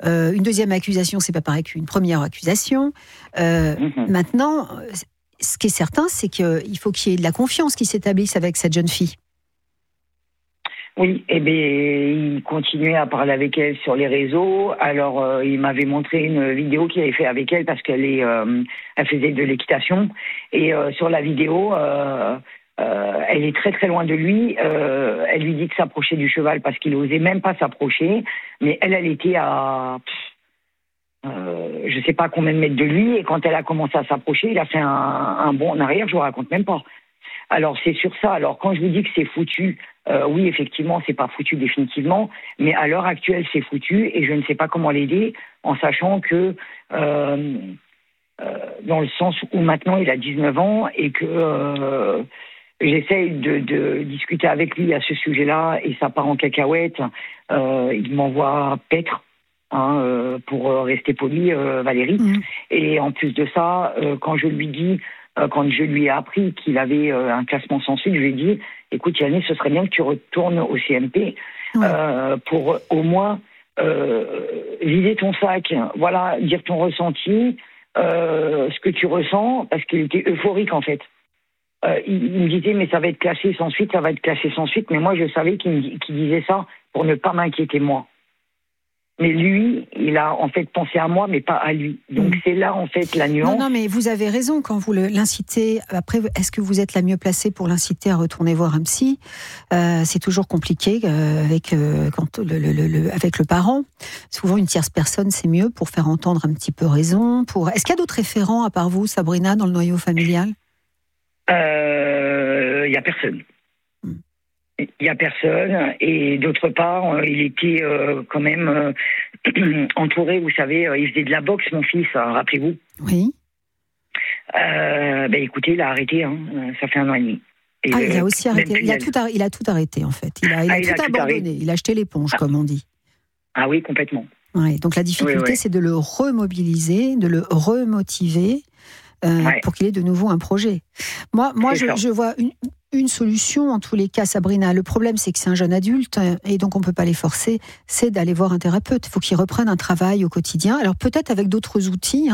Une deuxième accusation, c'est pas pareil qu'une première accusation. Maintenant, ce qui est certain, c'est qu'il faut qu'il y ait de la confiance qui s'établisse avec cette jeune fille. Oui, il continuait à parler avec elle sur les réseaux. Alors, il m'avait montré une vidéo qu'il avait fait avec elle parce qu'elle elle faisait de l'équitation. Et sur la vidéo, elle est très très loin de lui. Elle lui dit de s'approcher du cheval parce qu'il n'osait même pas s'approcher. Mais elle était à je sais pas combien de mètres de lui. Et quand elle a commencé à s'approcher, il a fait un bond en arrière. Je vous raconte même pas. Alors c'est sur ça. Alors quand je vous dis que c'est foutu, oui effectivement c'est pas foutu définitivement, mais à l'heure actuelle c'est foutu et je ne sais pas comment l'aider en sachant que dans le sens où maintenant il a 19 ans et que j'essaye de discuter avec lui à ce sujet-là et ça part en cacahuète. Il m'envoie paître. Pour rester poli, Valérie. Et en plus de ça, quand je lui ai appris qu'il avait un classement sans suite, je lui ai dit, écoute Yannis, ce serait bien que tu retournes au CMP pour au moins vider ton sac, voilà, dire ton ressenti, ce que tu ressens, parce qu'il était euphorique en fait. Il me disait, mais ça va être classé sans suite, mais moi je savais qu'il disait ça pour ne pas m'inquiéter moi. Mais lui, il a en fait pensé à moi, mais pas à lui. Donc c'est là en fait la nuance. Non, mais vous avez raison quand vous l'incitez. Après, est-ce que vous êtes la mieux placée pour l'inciter à retourner voir un psy ? C'est toujours compliqué avec le parent. Souvent, une tierce personne, c'est mieux pour faire entendre un petit peu raison. Est-ce qu'il y a d'autres référents à part vous, Sabrina, dans le noyau familial ? Il y a personne. Il n'y a personne, et d'autre part, il était quand même entouré, vous savez, il faisait de la boxe, mon fils, rappelez-vous. Oui. Écoutez, il a arrêté, ça fait 1 an et demi. Et il a aussi arrêté, il a tout arrêté en fait, il a tout abandonné, il a jeté l'éponge, comme on dit. Ah oui, complètement. Ouais, donc la difficulté, c'est de le remobiliser, de le remotiver, pour qu'il ait de nouveau un projet. Moi je vois une solution en tous les cas, Sabrina. Le problème, c'est que c'est un jeune adulte et donc on ne peut pas les forcer, c'est d'aller voir un thérapeute. Il faut qu'il reprenne un travail au quotidien. Alors peut-être avec d'autres outils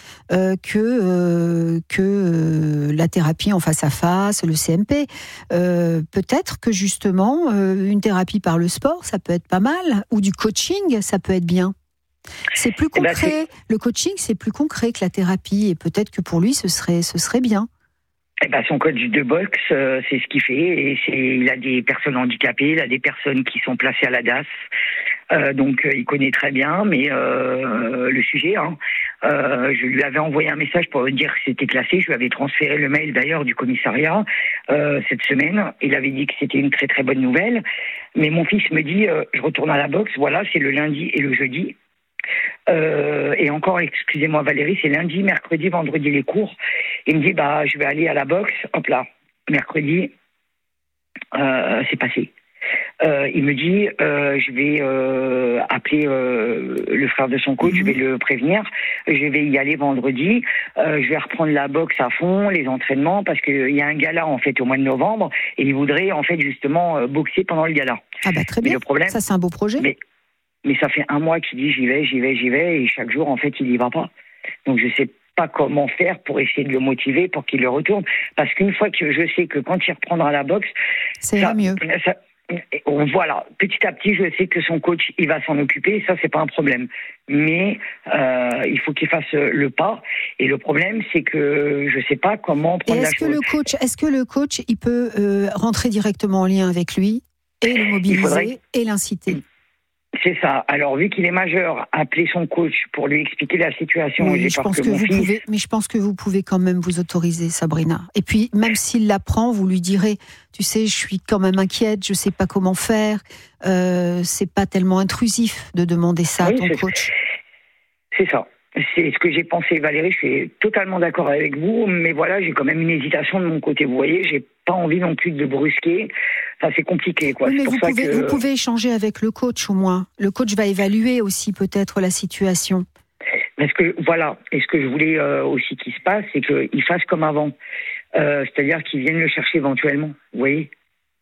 que la thérapie en face à face, le CMP. Peut-être que justement, une thérapie par le sport, ça peut être pas mal, ou du coaching, ça peut être bien. C'est plus concret. Le coaching, c'est plus concret que la thérapie et peut-être que pour lui, ce serait bien. Son coach de boxe, c'est ce qu'il fait. Et il a des personnes handicapées, il a des personnes qui sont placées à la DAS. Donc, il connaît très bien, mais le sujet, je lui avais envoyé un message pour lui dire que c'était classé. Je lui avais transféré le mail d'ailleurs du commissariat cette semaine. Il avait dit que c'était une très très bonne nouvelle. Mais mon fils me dit, je retourne à la boxe. Voilà, c'est le lundi et le jeudi. Et encore, excusez-moi Valérie, c'est lundi, mercredi, vendredi les cours. Il me dit, je vais aller à la boxe. Hop là, mercredi, c'est passé. Il me dit, je vais appeler le frère de son coach, je vais le prévenir. Je vais y aller vendredi. Je vais reprendre la boxe à fond, les entraînements, parce qu'il y a un gala en fait au mois de novembre, et il voudrait en fait justement boxer pendant le gala. Ah très bien. Le problème, ça c'est un beau projet. Mais ça fait 1 mois qu'il dit j'y vais, et chaque jour en fait il y va pas. Donc je sais pas comment faire pour essayer de le motiver pour qu'il le retourne, parce qu'une fois que je sais que quand il reprendra la boxe, ça mieux. Voilà, petit à petit, je sais que son coach, il va s'en occuper, ça c'est pas un problème. Mais il faut qu'il fasse le pas. Et le problème, c'est que je sais pas comment prendre la chose. Est-ce que le coach, il peut rentrer directement en lien avec lui et le mobiliser et l'inciter? C'est ça. Alors, vu qu'il est majeur, appeler son coach pour lui expliquer la situation. Oui, je pense que vous pouvez quand même vous autoriser, Sabrina. Et puis, même s'il l'apprend, vous lui direz, tu sais, je suis quand même inquiète, je sais pas comment faire. C'est pas tellement intrusif de demander ça à ton coach. C'est ça. C'est ce que j'ai pensé, Valérie. Je suis totalement d'accord avec vous, mais voilà, j'ai quand même une hésitation de mon côté. Vous voyez, j'ai pas envie non plus de le brusquer. Enfin, c'est compliqué, quoi. Oui, mais vous pouvez échanger avec le coach au moins. Le coach va évaluer aussi peut-être la situation. Parce que voilà, et ce que je voulais aussi qu'il se passe, c'est qu'il fasse comme avant, c'est-à-dire qu'il vienne le chercher éventuellement. Vous voyez.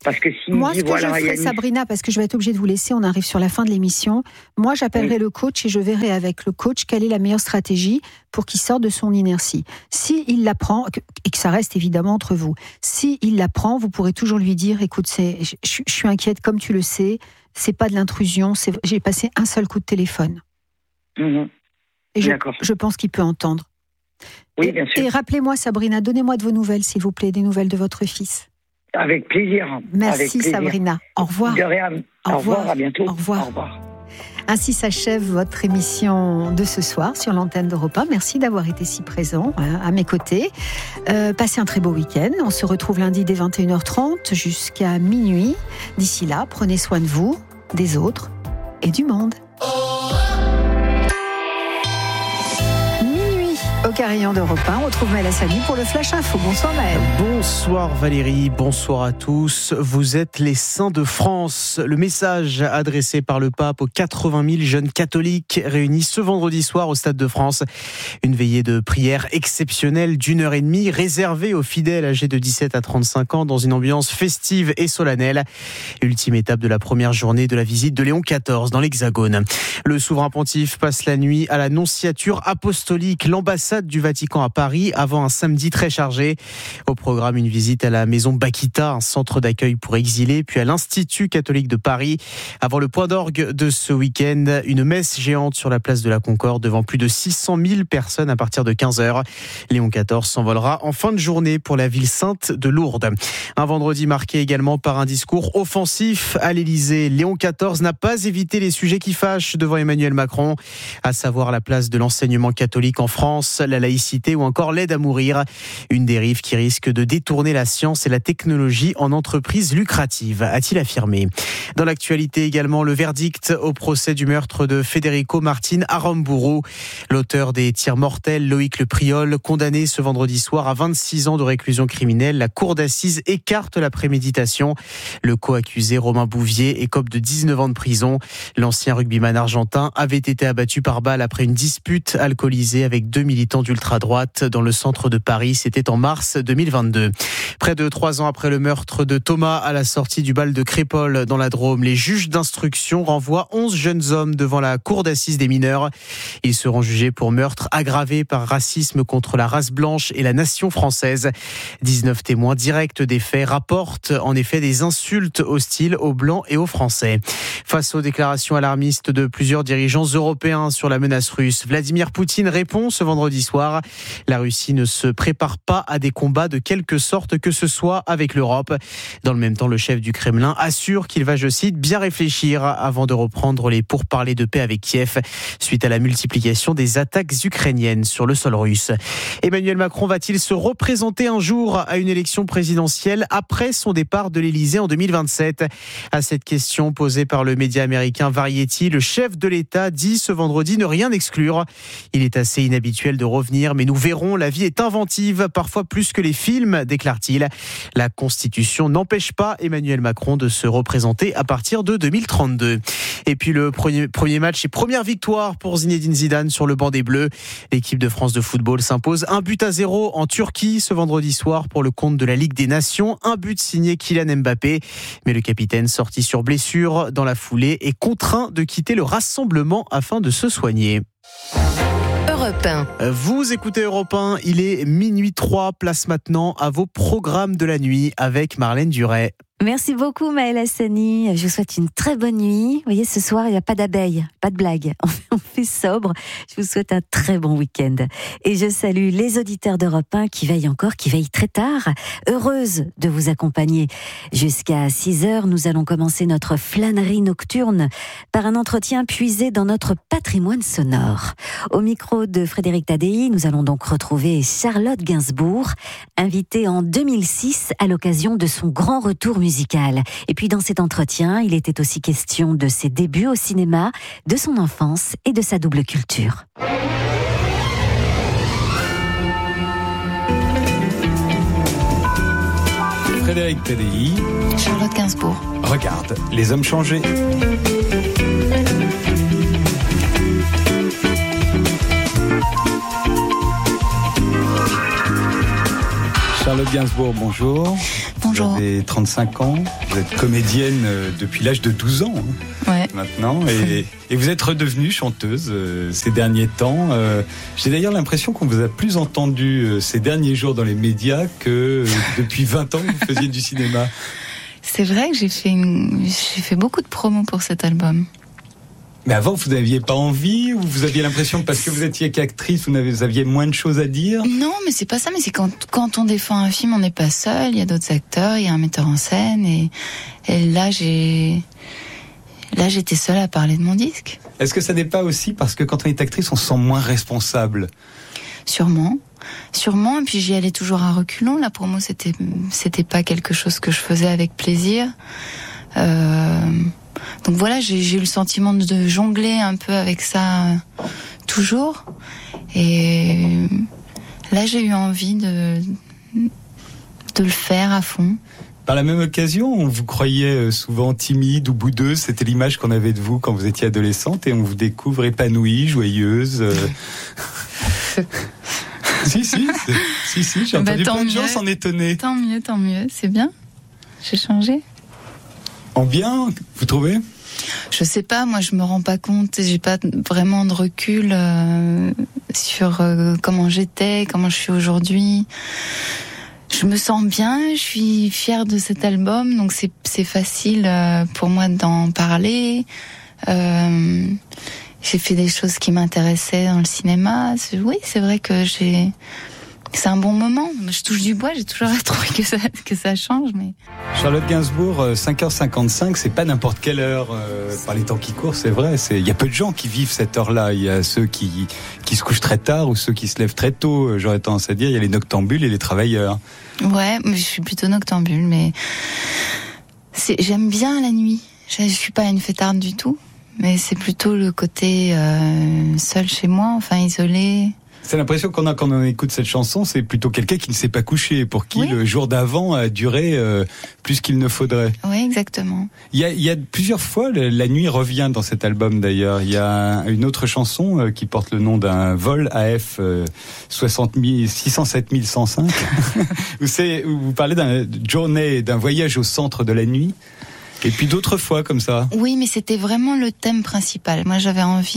Parce que si moi, ce que je ferai, Sabrina, parce que je vais être obligée de vous laisser, on arrive sur la fin de l'émission. Moi, j'appellerai le coach et je verrai avec le coach quelle est la meilleure stratégie pour qu'il sorte de son inertie. S'il la prend, et que ça reste évidemment entre vous, s'il la prend, vous pourrez toujours lui dire, écoute, je suis inquiète, comme tu le sais, c'est pas de l'intrusion, j'ai passé un seul coup de téléphone. Et je pense qu'il peut entendre. Oui, bien sûr. Et rappelez-moi, Sabrina, donnez-moi de vos nouvelles, s'il vous plaît, des nouvelles de votre fils. Avec plaisir. Merci avec plaisir. Sabrina. Au revoir. De rien. Au revoir, à bientôt. Au revoir. Au revoir. Ainsi s'achève votre émission de ce soir sur l'antenne d'Europe 1. Merci d'avoir été si présent à mes côtés. Passez un très beau week-end. On se retrouve lundi dès 21h30 jusqu'à minuit. D'ici là, prenez soin de vous, des autres et du monde. Au carillon d'Europe 1, on retrouve Maël Hassani pour le Flash Info. Bonsoir Maël. Bonsoir Valérie, bonsoir à tous. Vous êtes les saints de France. Le message adressé par le pape aux 80 000 jeunes catholiques réunis ce vendredi soir au Stade de France. Une veillée de prière exceptionnelle d'1h30 réservée aux fidèles âgés de 17 à 35 ans dans une ambiance festive et solennelle. Ultime étape de la première journée de la visite de Léon XIV dans l'Hexagone. Le souverain pontife passe la nuit à la nonciature apostolique, l'ambassade du Vatican à Paris, avant un samedi très chargé. Au programme, une visite à la maison Bakita, un centre d'accueil pour exilés, puis à l'Institut catholique de Paris. Avant le point d'orgue de ce week-end, une messe géante sur la place de la Concorde devant plus de 600 000 personnes à partir de 15h. Léon XIV s'envolera en fin de journée pour la ville sainte de Lourdes. Un vendredi marqué également par un discours offensif à l'Élysée. Léon XIV n'a pas évité les sujets qui fâchent devant Emmanuel Macron, à savoir la place de l'enseignement catholique en France, la laïcité ou encore l'aide à mourir. Une dérive qui risque de détourner la science et la technologie en entreprise lucrative, a-t-il affirmé. Dans l'actualité également, le verdict au procès du meurtre de Federico Martin Aramburu. L'auteur des tirs mortels, Loïc Le Priol, condamné ce vendredi soir à 26 ans de réclusion criminelle. La cour d'assises écarte la préméditation. Le co-accusé Romain Bouvier écope de 19 ans de prison. L'ancien rugbyman argentin avait été abattu par balle après une dispute alcoolisée avec 2 militants d'ultra-droite dans le centre de Paris. C'était en mars 2022. Près de 3 ans après le meurtre de Thomas à la sortie du bal de Crépol dans la Drôme, les juges d'instruction renvoient 11 jeunes hommes devant la cour d'assises des mineurs. Ils seront jugés pour meurtre aggravé par racisme contre la race blanche et la nation française. 19 témoins directs des faits rapportent en effet des insultes hostiles aux Blancs et aux Français. Face aux déclarations alarmistes de plusieurs dirigeants européens sur la menace russe, Vladimir Poutine répond ce vendredi soir. La Russie ne se prépare pas à des combats de quelque sorte que ce soit avec l'Europe. Dans le même temps, le chef du Kremlin assure qu'il va, je cite, bien réfléchir avant de reprendre les pourparlers de paix avec Kiev suite à la multiplication des attaques ukrainiennes sur le sol russe. Emmanuel Macron va-t-il se représenter un jour à une élection présidentielle après son départ de l'Élysée en 2027 ? À cette question posée par le média américain Variety, le chef de l'État dit ce vendredi ne rien exclure. Il est assez inhabituel de revenir, mais nous verrons, la vie est inventive, parfois plus que les films, déclare-t-il. La Constitution n'empêche pas Emmanuel Macron de se représenter à partir de 2032. Et puis le premier match et première victoire pour Zinedine Zidane sur le banc des Bleus. L'équipe de France de football s'impose 1-0 en Turquie ce vendredi soir pour le compte de la Ligue des Nations. Un but signé Kylian Mbappé. Mais le capitaine, sorti sur blessure dans la foulée, est contraint de quitter le rassemblement afin de se soigner. Europe 1. Vous écoutez Europe 1, il est minuit 3, place maintenant à vos programmes de la nuit avec Marlène Duret. Merci beaucoup Maël Hassani, je vous souhaite une très bonne nuit. Vous voyez, ce soir il n'y a pas d'abeilles, pas de blague, on fait sobre. Je vous souhaite un très bon week-end. Et je salue les auditeurs d'Europe 1 qui veillent très tard. Heureuse de vous accompagner jusqu'à 6h. Nous allons commencer notre flânerie nocturne par un entretien puisé dans notre patrimoine sonore. Au micro de Frédéric Tadei, nous allons donc retrouver Charlotte Gainsbourg, invitée en 2006 à l'occasion de son grand retour musical. Et puis dans cet entretien, il était aussi question de ses débuts au cinéma, de son enfance et de sa double culture. Frédéric Tadei, Charlotte Gainsbourg. Regarde, les hommes changés. Charlotte Gainsbourg, bonjour. Bonjour. Vous avez 35 ans, vous êtes comédienne depuis l'âge de 12 ans maintenant, et vous êtes redevenue chanteuse ces derniers temps. J'ai d'ailleurs l'impression qu'on vous a plus entendu ces derniers jours dans les médias que depuis 20 ans que vous faisiez du cinéma. C'est vrai que j'ai fait beaucoup de promos pour cet album. Mais avant, vous n'aviez pas envie, ou vous aviez l'impression que parce que vous étiez qu'actrice, vous aviez moins de choses à dire? Non, mais c'est pas ça, mais c'est quand on défend un film, on n'est pas seul, il y a d'autres acteurs, il y a un metteur en scène, et là j'étais seule à parler de mon disque. Est-ce que ça n'est pas aussi parce que quand on est actrice, on se sent moins responsable? Sûrement, et puis j'y allais toujours à reculons. La promo, c'était pas quelque chose que je faisais avec plaisir. Donc voilà, j'ai eu le sentiment de jongler un peu avec ça toujours. Et là, j'ai eu envie de le faire à fond. Par la même occasion, on vous croyait souvent timide ou boudeuse. C'était l'image qu'on avait de vous quand vous étiez adolescente, et on vous découvre épanouie, joyeuse. Si, j'ai entendu plein de gens s'en étonner. Tant mieux, c'est bien. J'ai changé. En bien, vous trouvez? Je sais pas, moi je me rends pas compte, j'ai pas vraiment de recul sur comment j'étais, comment je suis aujourd'hui. Je me sens bien, je suis fière de cet album, donc c'est facile pour moi d'en parler. J'ai fait des choses qui m'intéressaient dans le cinéma. Oui, c'est vrai que c'est un bon moment. Je touche du bois, j'ai toujours trouvé que ça change. Mais Charlotte Gainsbourg, 5h55, c'est pas n'importe quelle heure par les temps qui courent, c'est vrai. Il y a peu de gens qui vivent cette heure-là. Il y a ceux qui se couchent très tard ou ceux qui se lèvent très tôt. J'aurais tendance à dire, il y a les noctambules et les travailleurs. Ouais, mais je suis plutôt noctambule, mais j'aime bien la nuit. Je suis pas une fêtarde du tout, mais c'est plutôt le côté seul chez moi, enfin isolé. C'est l'impression qu'on a quand on écoute cette chanson, c'est plutôt quelqu'un qui ne s'est pas couché, pour qui le jour d'avant a duré plus qu'il ne faudrait. Oui, exactement. Il y a plusieurs fois, la nuit revient dans cet album d'ailleurs. Il y a une autre chanson qui porte le nom d'un vol AF 607 105, où vous parlez d'une journée, d'un voyage au centre de la nuit. Et puis d'autres fois comme ça. Oui, mais c'était vraiment le thème principal. Moi, j'avais envie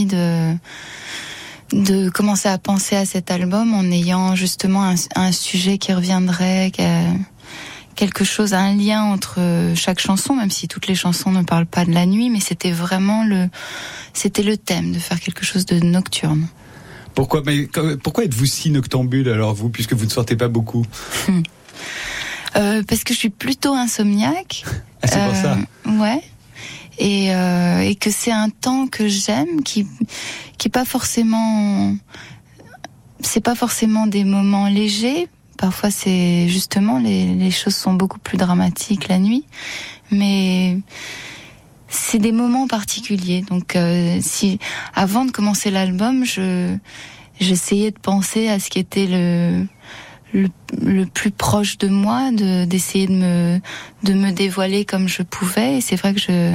de commencer à penser à cet album en ayant justement un sujet qui reviendrait, quelque chose, un lien entre chaque chanson, même si toutes les chansons ne parlent pas de la nuit, mais c'était vraiment c'était le thème de faire quelque chose de nocturne. Pourquoi êtes-vous si noctambule alors vous, puisque vous ne sortez pas beaucoup? Parce que je suis plutôt insomniaque. Ah, c'est pour ça. Ouais. Et que c'est un temps que j'aime, qui est pas forcément, c'est pas forcément des moments légers. Parfois, c'est justement les choses sont beaucoup plus dramatiques la nuit, mais c'est des moments particuliers. Donc, si avant de commencer l'album, j'essayais de penser à ce qui était le plus proche de moi, d'essayer de me dévoiler comme je pouvais. Et c'est vrai que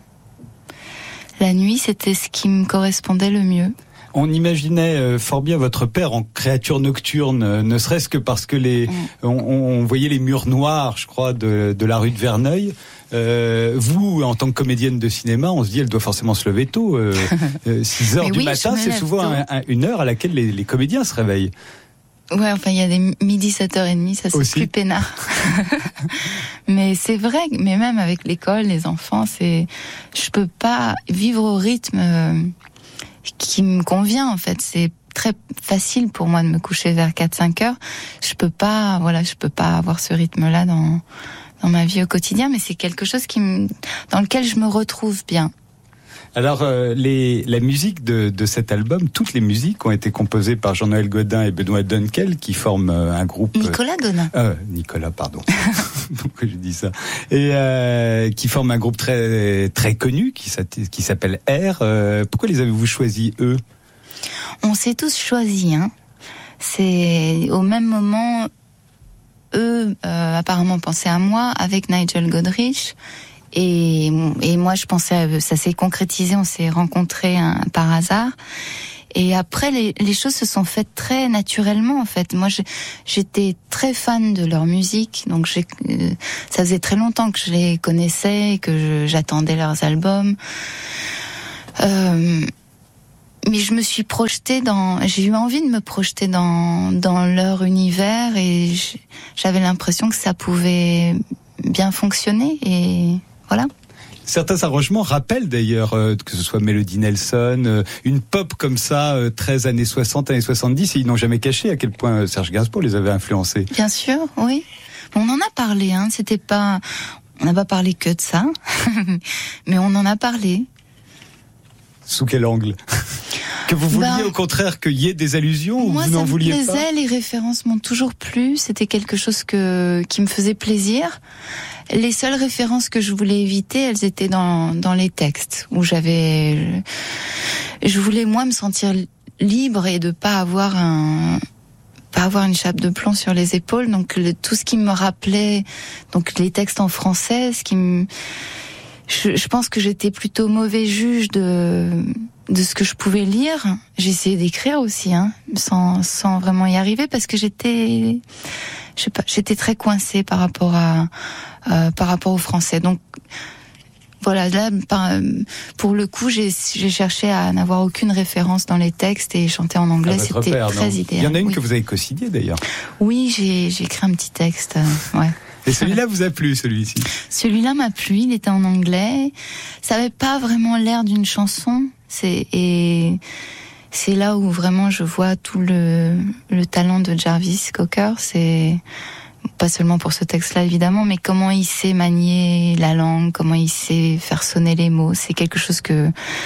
la nuit, c'était ce qui me correspondait le mieux. On imaginait fort bien votre père en créature nocturne, ne serait-ce que parce que on voyait les murs noirs, je crois, de la rue de Verneuil. Vous, en tant que comédienne de cinéma, on se dit, elle doit forcément se lever tôt. 6 heures du matin, c'est souvent une heure à laquelle les comédiens se réveillent. Ouais, enfin, il y a des midi 7h30, ça c'est plus peinard. Mais c'est vrai, mais même avec l'école, les enfants, je peux pas vivre au rythme qui me convient, en fait. C'est très facile pour moi de me coucher vers 4-5 heures. Je peux pas avoir ce rythme-là dans ma vie au quotidien, mais c'est quelque chose dans lequel je me retrouve bien. Alors, la musique de cet album, toutes les musiques ont été composées par Jean-Noël Gaudin et Benoît Dunkel, qui forment un groupe... Nicolas Gaudin. Nicolas, pardon. Pourquoi je dis ça? Et qui forment un groupe très, très connu, qui s'appelle R. Pourquoi les avez-vous choisis, eux? On s'est tous choisis, hein. C'est au même moment, eux apparemment pensaient à moi, avec Nigel Godrich. Et moi, je pensais, ça s'est concrétisé, on s'est rencontrés par hasard. Et après, les choses se sont faites très naturellement, en fait. Moi, j'étais très fan de leur musique, donc ça faisait très longtemps que je les connaissais, que j'attendais leurs albums. Mais je me suis projetée j'ai eu envie de me projeter dans leur univers, et j'avais l'impression que ça pouvait bien fonctionner, et voilà. Certains arrangements rappellent d'ailleurs, que ce soit Melody Nelson, une pop comme ça, 13 années 60, années 70, et ils n'ont jamais caché à quel point Serge Gainsbourg les avait influencés. Bien sûr, oui. On en a parlé, hein. On n'a pas parlé que de ça, mais on en a parlé. Sous quel angle? Que vous vouliez au contraire qu'il y ait des allusions, ou vous n'en vouliez pas? Moi, ça me plaisait, les références m'ont toujours plu, c'était quelque chose qui me faisait plaisir. Les seules références que je voulais éviter, elles étaient dans les textes, où je voulais moi me sentir libre et de pas avoir une chape de plomb sur les épaules. Donc tout ce qui me rappelait, donc les textes en français, je pense que j'étais plutôt mauvais juge de ce que je pouvais lire. J'ai essayé d'écrire aussi, hein, sans vraiment y arriver, parce que j'étais très coincée par rapport au français. Donc voilà, là, pour le coup, j'ai cherché à n'avoir aucune référence dans les textes et chanter en anglais. C'était très idéal. Il y en a une que vous avez co-signée d'ailleurs. Oui, j'ai écrit un petit texte. Ouais. Et celui-là vous a plu, celui-ci? Celui-là m'a plu, il était en anglais. Ça avait pas vraiment l'air d'une chanson. Et c'est là où vraiment je vois tout le talent de Jarvis Cocker. C'est pas seulement pour ce texte-là évidemment, mais comment il sait manier la langue, comment il sait faire sonner les mots. C'est quelque chose que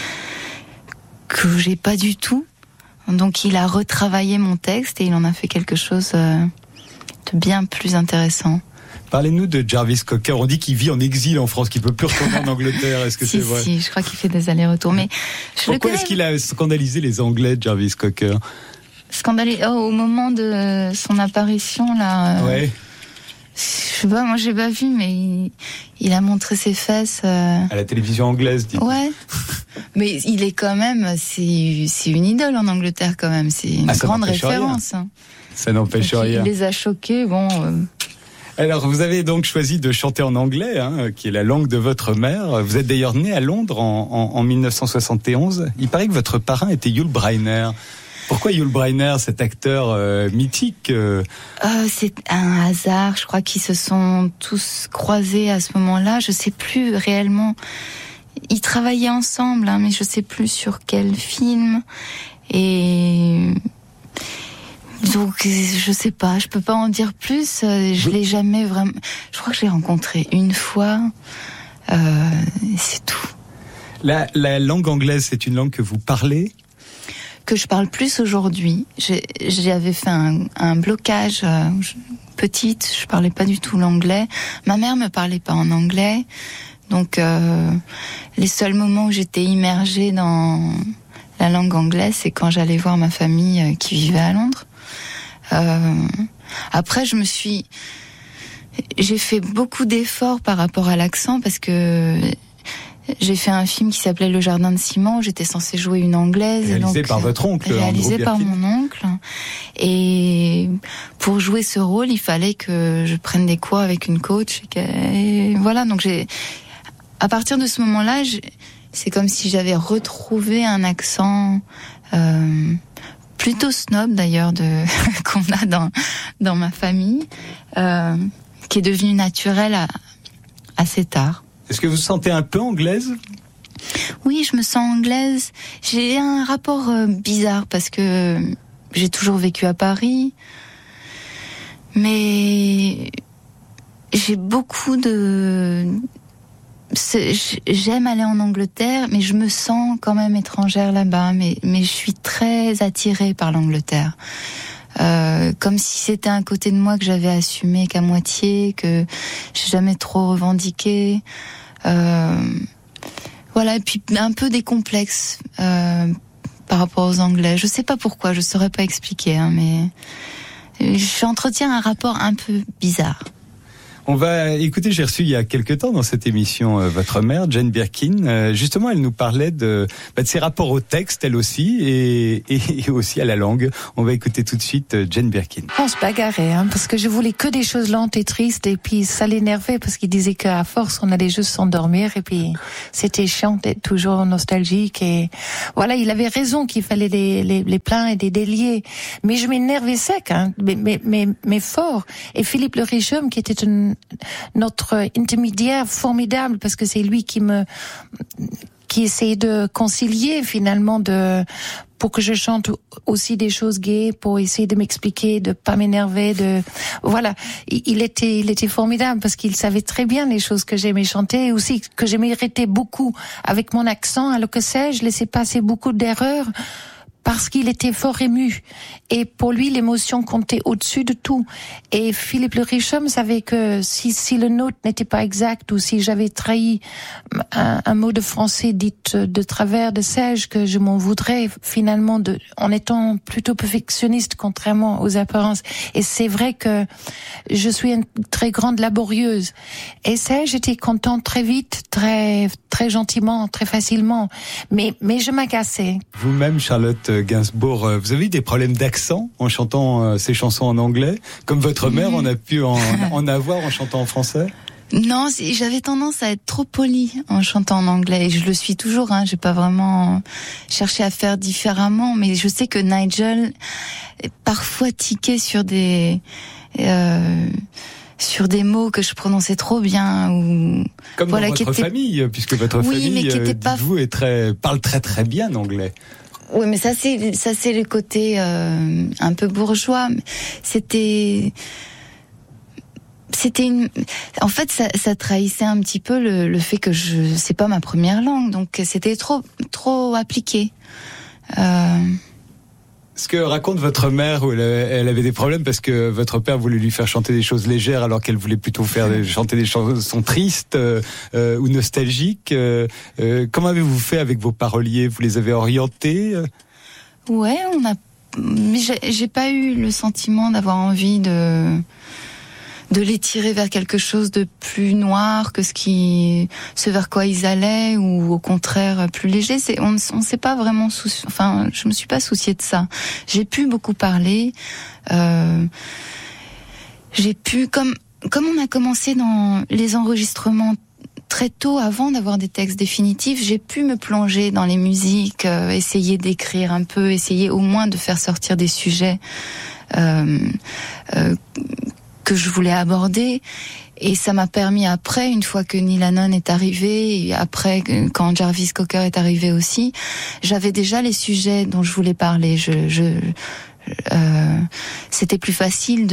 j'ai pas du tout. Donc il a retravaillé mon texte et il en a fait quelque chose de bien plus intéressant. Parlez-nous de Jarvis Cocker. On dit qu'il vit en exil en France, qu'il peut plus retourner en Angleterre. Est-ce que c'est vrai? Si, je crois qu'il fait des allers-retours. Mais pourquoi est-ce qu'il a scandalisé les Anglais, Jarvis Cocker? Au moment de son apparition là. Ouais. Je sais pas, moi j'ai pas vu, mais il a montré ses fesses. À la télévision anglaise, dit. Ouais. Mais il est quand même, c'est une idole en Angleterre quand même. C'est une grande référence. Hein. Ça n'empêche rien. Il les a choqués, bon. Alors, vous avez donc choisi de chanter en anglais, hein, qui est la langue de votre mère. Vous êtes d'ailleurs né à Londres en 1971. Il paraît que votre parrain était Yul Brynner. Pourquoi Yul Brynner, cet acteur mythique? C'est un hasard. Je crois qu'ils se sont tous croisés à ce moment-là. Je sais plus réellement. Ils travaillaient ensemble, hein, mais je sais plus sur quel film. Et donc, je sais pas, je peux pas en dire plus. Je l'ai jamais vraiment. Je crois que je l'ai rencontré une fois. C'est tout. La langue anglaise, c'est une langue que vous parlez? Que je parle plus aujourd'hui. J'avais fait un blocage. Petite, je parlais pas du tout l'anglais. Ma mère me parlait pas en anglais. Donc, les seuls moments où j'étais immergée dans la langue anglaise, c'est quand j'allais voir ma famille qui vivait à Londres. Après, j'ai fait beaucoup d'efforts par rapport à l'accent, parce que j'ai fait un film qui s'appelait Le Jardin de Ciment, où j'étais censée jouer une Anglaise. Réalisé par votre oncle. Réalisé par mon oncle. Et pour jouer ce rôle, il fallait que je prenne des cours avec une coach. Et voilà, donc à partir de ce moment-là, c'est comme si j'avais retrouvé un accent plutôt snob d'ailleurs qu'on a dans ma famille, qui est devenu naturel assez tard. Est-ce que vous vous sentez un peu anglaise? Oui, je me sens anglaise. J'ai un rapport bizarre, parce que j'ai toujours vécu à Paris, mais j'ai beaucoup j'aime aller en Angleterre, mais je me sens quand même étrangère là-bas. Mais je suis très attirée par l'Angleterre. Comme si c'était un côté de moi que j'avais assumé qu'à moitié, que j'ai jamais trop revendiqué. Voilà, et puis un peu des complexes par rapport aux Anglais. Je sais pas pourquoi, je saurais pas expliquer, hein, mais j'entretiens un rapport un peu bizarre. On va écouter, j'ai reçu il y a quelque temps dans cette émission votre mère, Jane Birkin. Justement, elle nous parlait de ses rapports au texte, elle aussi, et aussi à la langue. On va écouter tout de suite Jane Birkin. On se bagarrait, parce que je voulais que des choses lentes et tristes, et puis ça l'énervait parce qu'il disait qu'à force on allait juste s'endormir, et puis c'était chiant d'être toujours nostalgique. Et voilà, il avait raison qu'il fallait les pleins et des déliés. Mais je m'énervais sec, mais fort. Et Philippe le Richomme, qui était notre intermédiaire formidable, parce que c'est lui qui essayait de concilier finalement pour que je chante aussi des choses gaies, pour essayer de m'expliquer, de pas m'énerver, voilà. Il était formidable parce qu'il savait très bien les choses que j'aimais chanter, et aussi que je m'irritais beaucoup avec mon accent, alors que je laissais passer beaucoup d'erreurs parce qu'il était fort ému. Et pour lui, l'émotion comptait au-dessus de tout. Et Philippe le Richomme savait que si le note n'était pas exact, ou si j'avais trahi un mot de français dit de travers de Serge, que je m'en voudrais finalement en étant plutôt perfectionniste, contrairement aux apparences. Et c'est vrai que je suis une très grande laborieuse. Et Serge était content très vite, très, très gentiment, très facilement. Mais je m'agaçais. Vous-même, Charlotte Gainsbourg, vous avez eu des problèmes d'accent en chantant ces chansons en anglais, comme votre mère en a pu en avoir en chantant en français? Non, j'avais tendance à être trop polie en chantant en anglais, et je le suis toujours. J'ai pas vraiment cherché à faire différemment, mais je sais que Nigel parfois tiquait sur des mots que je prononçais trop bien, ou comme dans votre famille, puisque votre famille, dites-vous, parle très très bien anglais. Oui, mais ça c'est le côté un peu bourgeois. En fait, ça trahissait un petit peu le fait que c'est pas ma première langue, donc c'était trop appliqué. Ce que raconte votre mère, où elle avait des problèmes parce que votre père voulait lui faire chanter des choses légères, alors qu'elle voulait plutôt chanter des chansons tristes ou nostalgiques. Comment avez-vous fait avec vos paroliers? Vous les avez orientés? Ouais, mais j'ai pas eu le sentiment d'avoir envie de les tirer vers quelque chose de plus noir que ce vers quoi ils allaient, ou au contraire plus léger. On s'est pas vraiment je me suis pas souciée de ça. J'ai pu beaucoup parler. J'ai pu, comme on a commencé dans les enregistrements très tôt, avant d'avoir des textes définitifs, j'ai pu me plonger dans les musiques, essayer d'écrire un peu, essayer au moins de faire sortir des sujets que je voulais aborder. Et ça m'a permis après, une fois que Neil Hannon est arrivé, et après quand Jarvis Cocker est arrivé aussi, j'avais déjà les sujets dont je voulais parler. C'était plus facile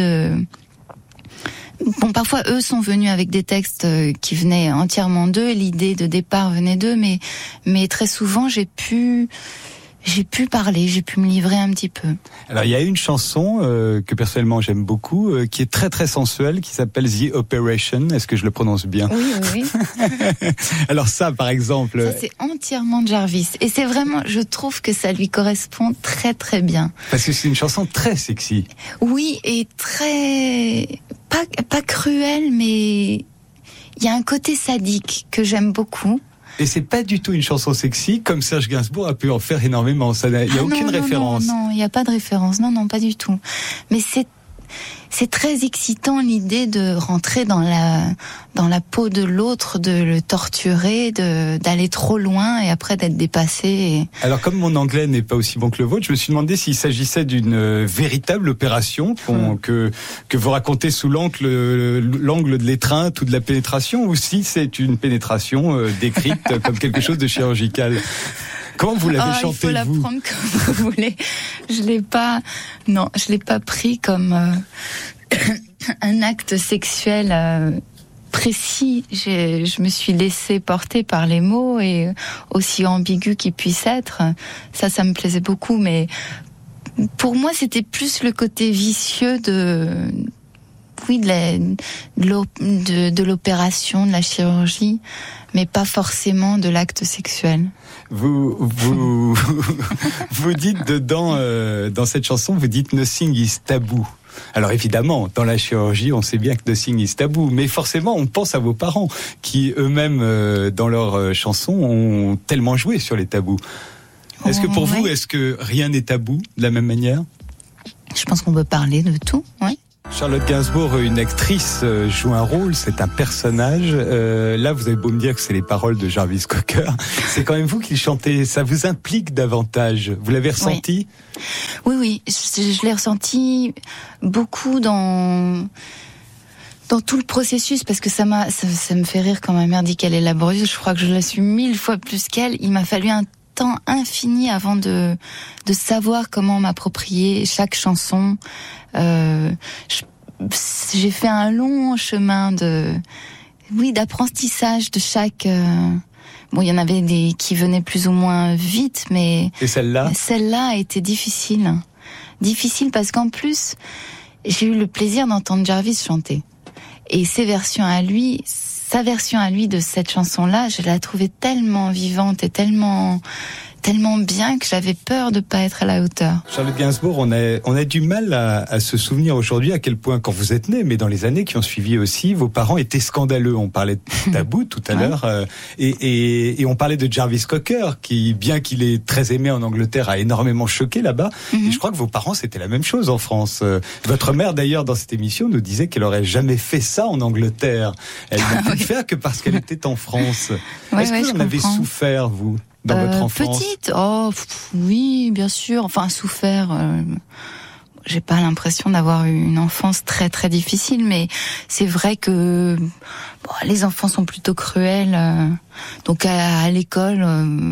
Bon, parfois eux sont venus avec des textes qui venaient entièrement d'eux, l'idée de départ venait d'eux, mais très souvent j'ai pu parler, j'ai pu me livrer un petit peu. Alors il y a une chanson que personnellement j'aime beaucoup, qui est très très sensuelle, qui s'appelle The Operation. Est-ce que je le prononce bien? Oui. Alors ça, par exemple... Ça, c'est entièrement de Jarvis. Et c'est vraiment, je trouve que ça lui correspond très très bien. Parce que c'est une chanson très sexy. Oui, et très... Pas cruelle, mais il y a un côté sadique que j'aime beaucoup. Et c'est pas du tout une chanson sexy, comme Serge Gainsbourg a pu en faire énormément. Il n'y a aucune référence. Non, il n'y a pas de référence. Non, pas du tout. Mais c'est très excitant, l'idée de rentrer dans la peau de l'autre, de le torturer, d'aller trop loin et après d'être dépassé. Alors comme mon anglais n'est pas aussi bon que le vôtre, je me suis demandé s'il s'agissait d'une véritable opération que vous racontez sous l'angle de l'étreinte ou de la pénétration, ou si c'est une pénétration décrite comme quelque chose de chirurgical. Comment vous l'avez chanté, vous? Il faut la prendre comme vous voulez. Je l'ai pas pris comme un acte sexuel précis. Je me suis laissée porter par les mots, et aussi ambigu qu'ils puissent être. Ça me plaisait beaucoup, mais pour moi, c'était plus le côté vicieux de l'opération, de la chirurgie, mais pas forcément de l'acte sexuel. Vous dites dedans, dans cette chanson, vous dites Nothing is taboo. Alors évidemment, dans la chirurgie, on sait bien que nothing is tabou, mais forcément, on pense à vos parents qui eux-mêmes, dans leurs chansons, ont tellement joué sur les tabous. Est-ce que pour vous, est-ce que rien n'est tabou de la même manière ? Je pense qu'on peut parler de tout, oui. Charlotte Gainsbourg, une actrice, joue un rôle, c'est un personnage. Là, vous avez beau me dire que c'est les paroles de Jarvis Cocker, c'est quand même vous qui le chantez. Ça vous implique davantage. Vous l'avez ressenti ? Oui, je l'ai ressenti beaucoup dans tout le processus, parce que ça me fait rire quand ma mère dit qu'elle est laborieuse. Je crois que je la suis 1000 fois plus qu'elle. Il m'a fallu un temps infini avant de savoir comment m'approprier chaque chanson. J'ai fait un long chemin d'apprentissage de chaque. Bon, il y en avait des qui venaient plus ou moins vite, mais et celle-là a été difficile parce qu'en plus j'ai eu le plaisir d'entendre Jarvis chanter, et sa version à lui de cette chanson-là, je la trouvais tellement vivante et tellement bien que j'avais peur de pas être à la hauteur. Charlotte Gainsbourg, on a du mal à se souvenir aujourd'hui à quel point, quand vous êtes née, mais dans les années qui ont suivi aussi, vos parents étaient scandaleux. On parlait de tabou tout à l'heure, et on parlait de Jarvis Cocker, qui, bien qu'il est très aimé en Angleterre, a énormément choqué là-bas. Et je crois que vos parents, c'était la même chose en France. Votre mère, d'ailleurs, dans cette émission, nous disait qu'elle aurait jamais fait ça en Angleterre. Elle n'a pu le faire que parce qu'elle était en France. Est-ce que vous en avez souffert, vous, dans votre enfance? Petite, oui, bien sûr. Enfin, souffert. J'ai pas l'impression d'avoir eu une enfance très très difficile, mais c'est vrai que les enfants sont plutôt cruels. Donc à l'école,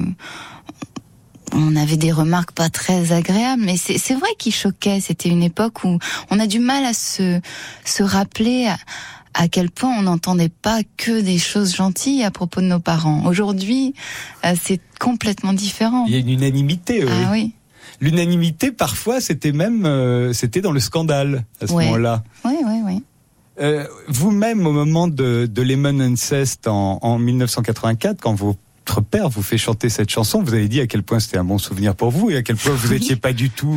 on avait des remarques pas très agréables, mais c'est vrai qu'ils choquaient. C'était une époque où on a du mal à se rappeler à quel point on n'entendait pas que des choses gentilles à propos de nos parents. Aujourd'hui, c'est complètement différent. Il y a une unanimité. Ah oui. L'unanimité, parfois, c'était même c'était dans le scandale à ce moment-là. Oui. Vous-même, au moment de Lemon Incest en 1984, quand votre père vous fait chanter cette chanson, vous avez dit à quel point c'était un bon souvenir pour vous et à quel point vous n'étiez pas du tout...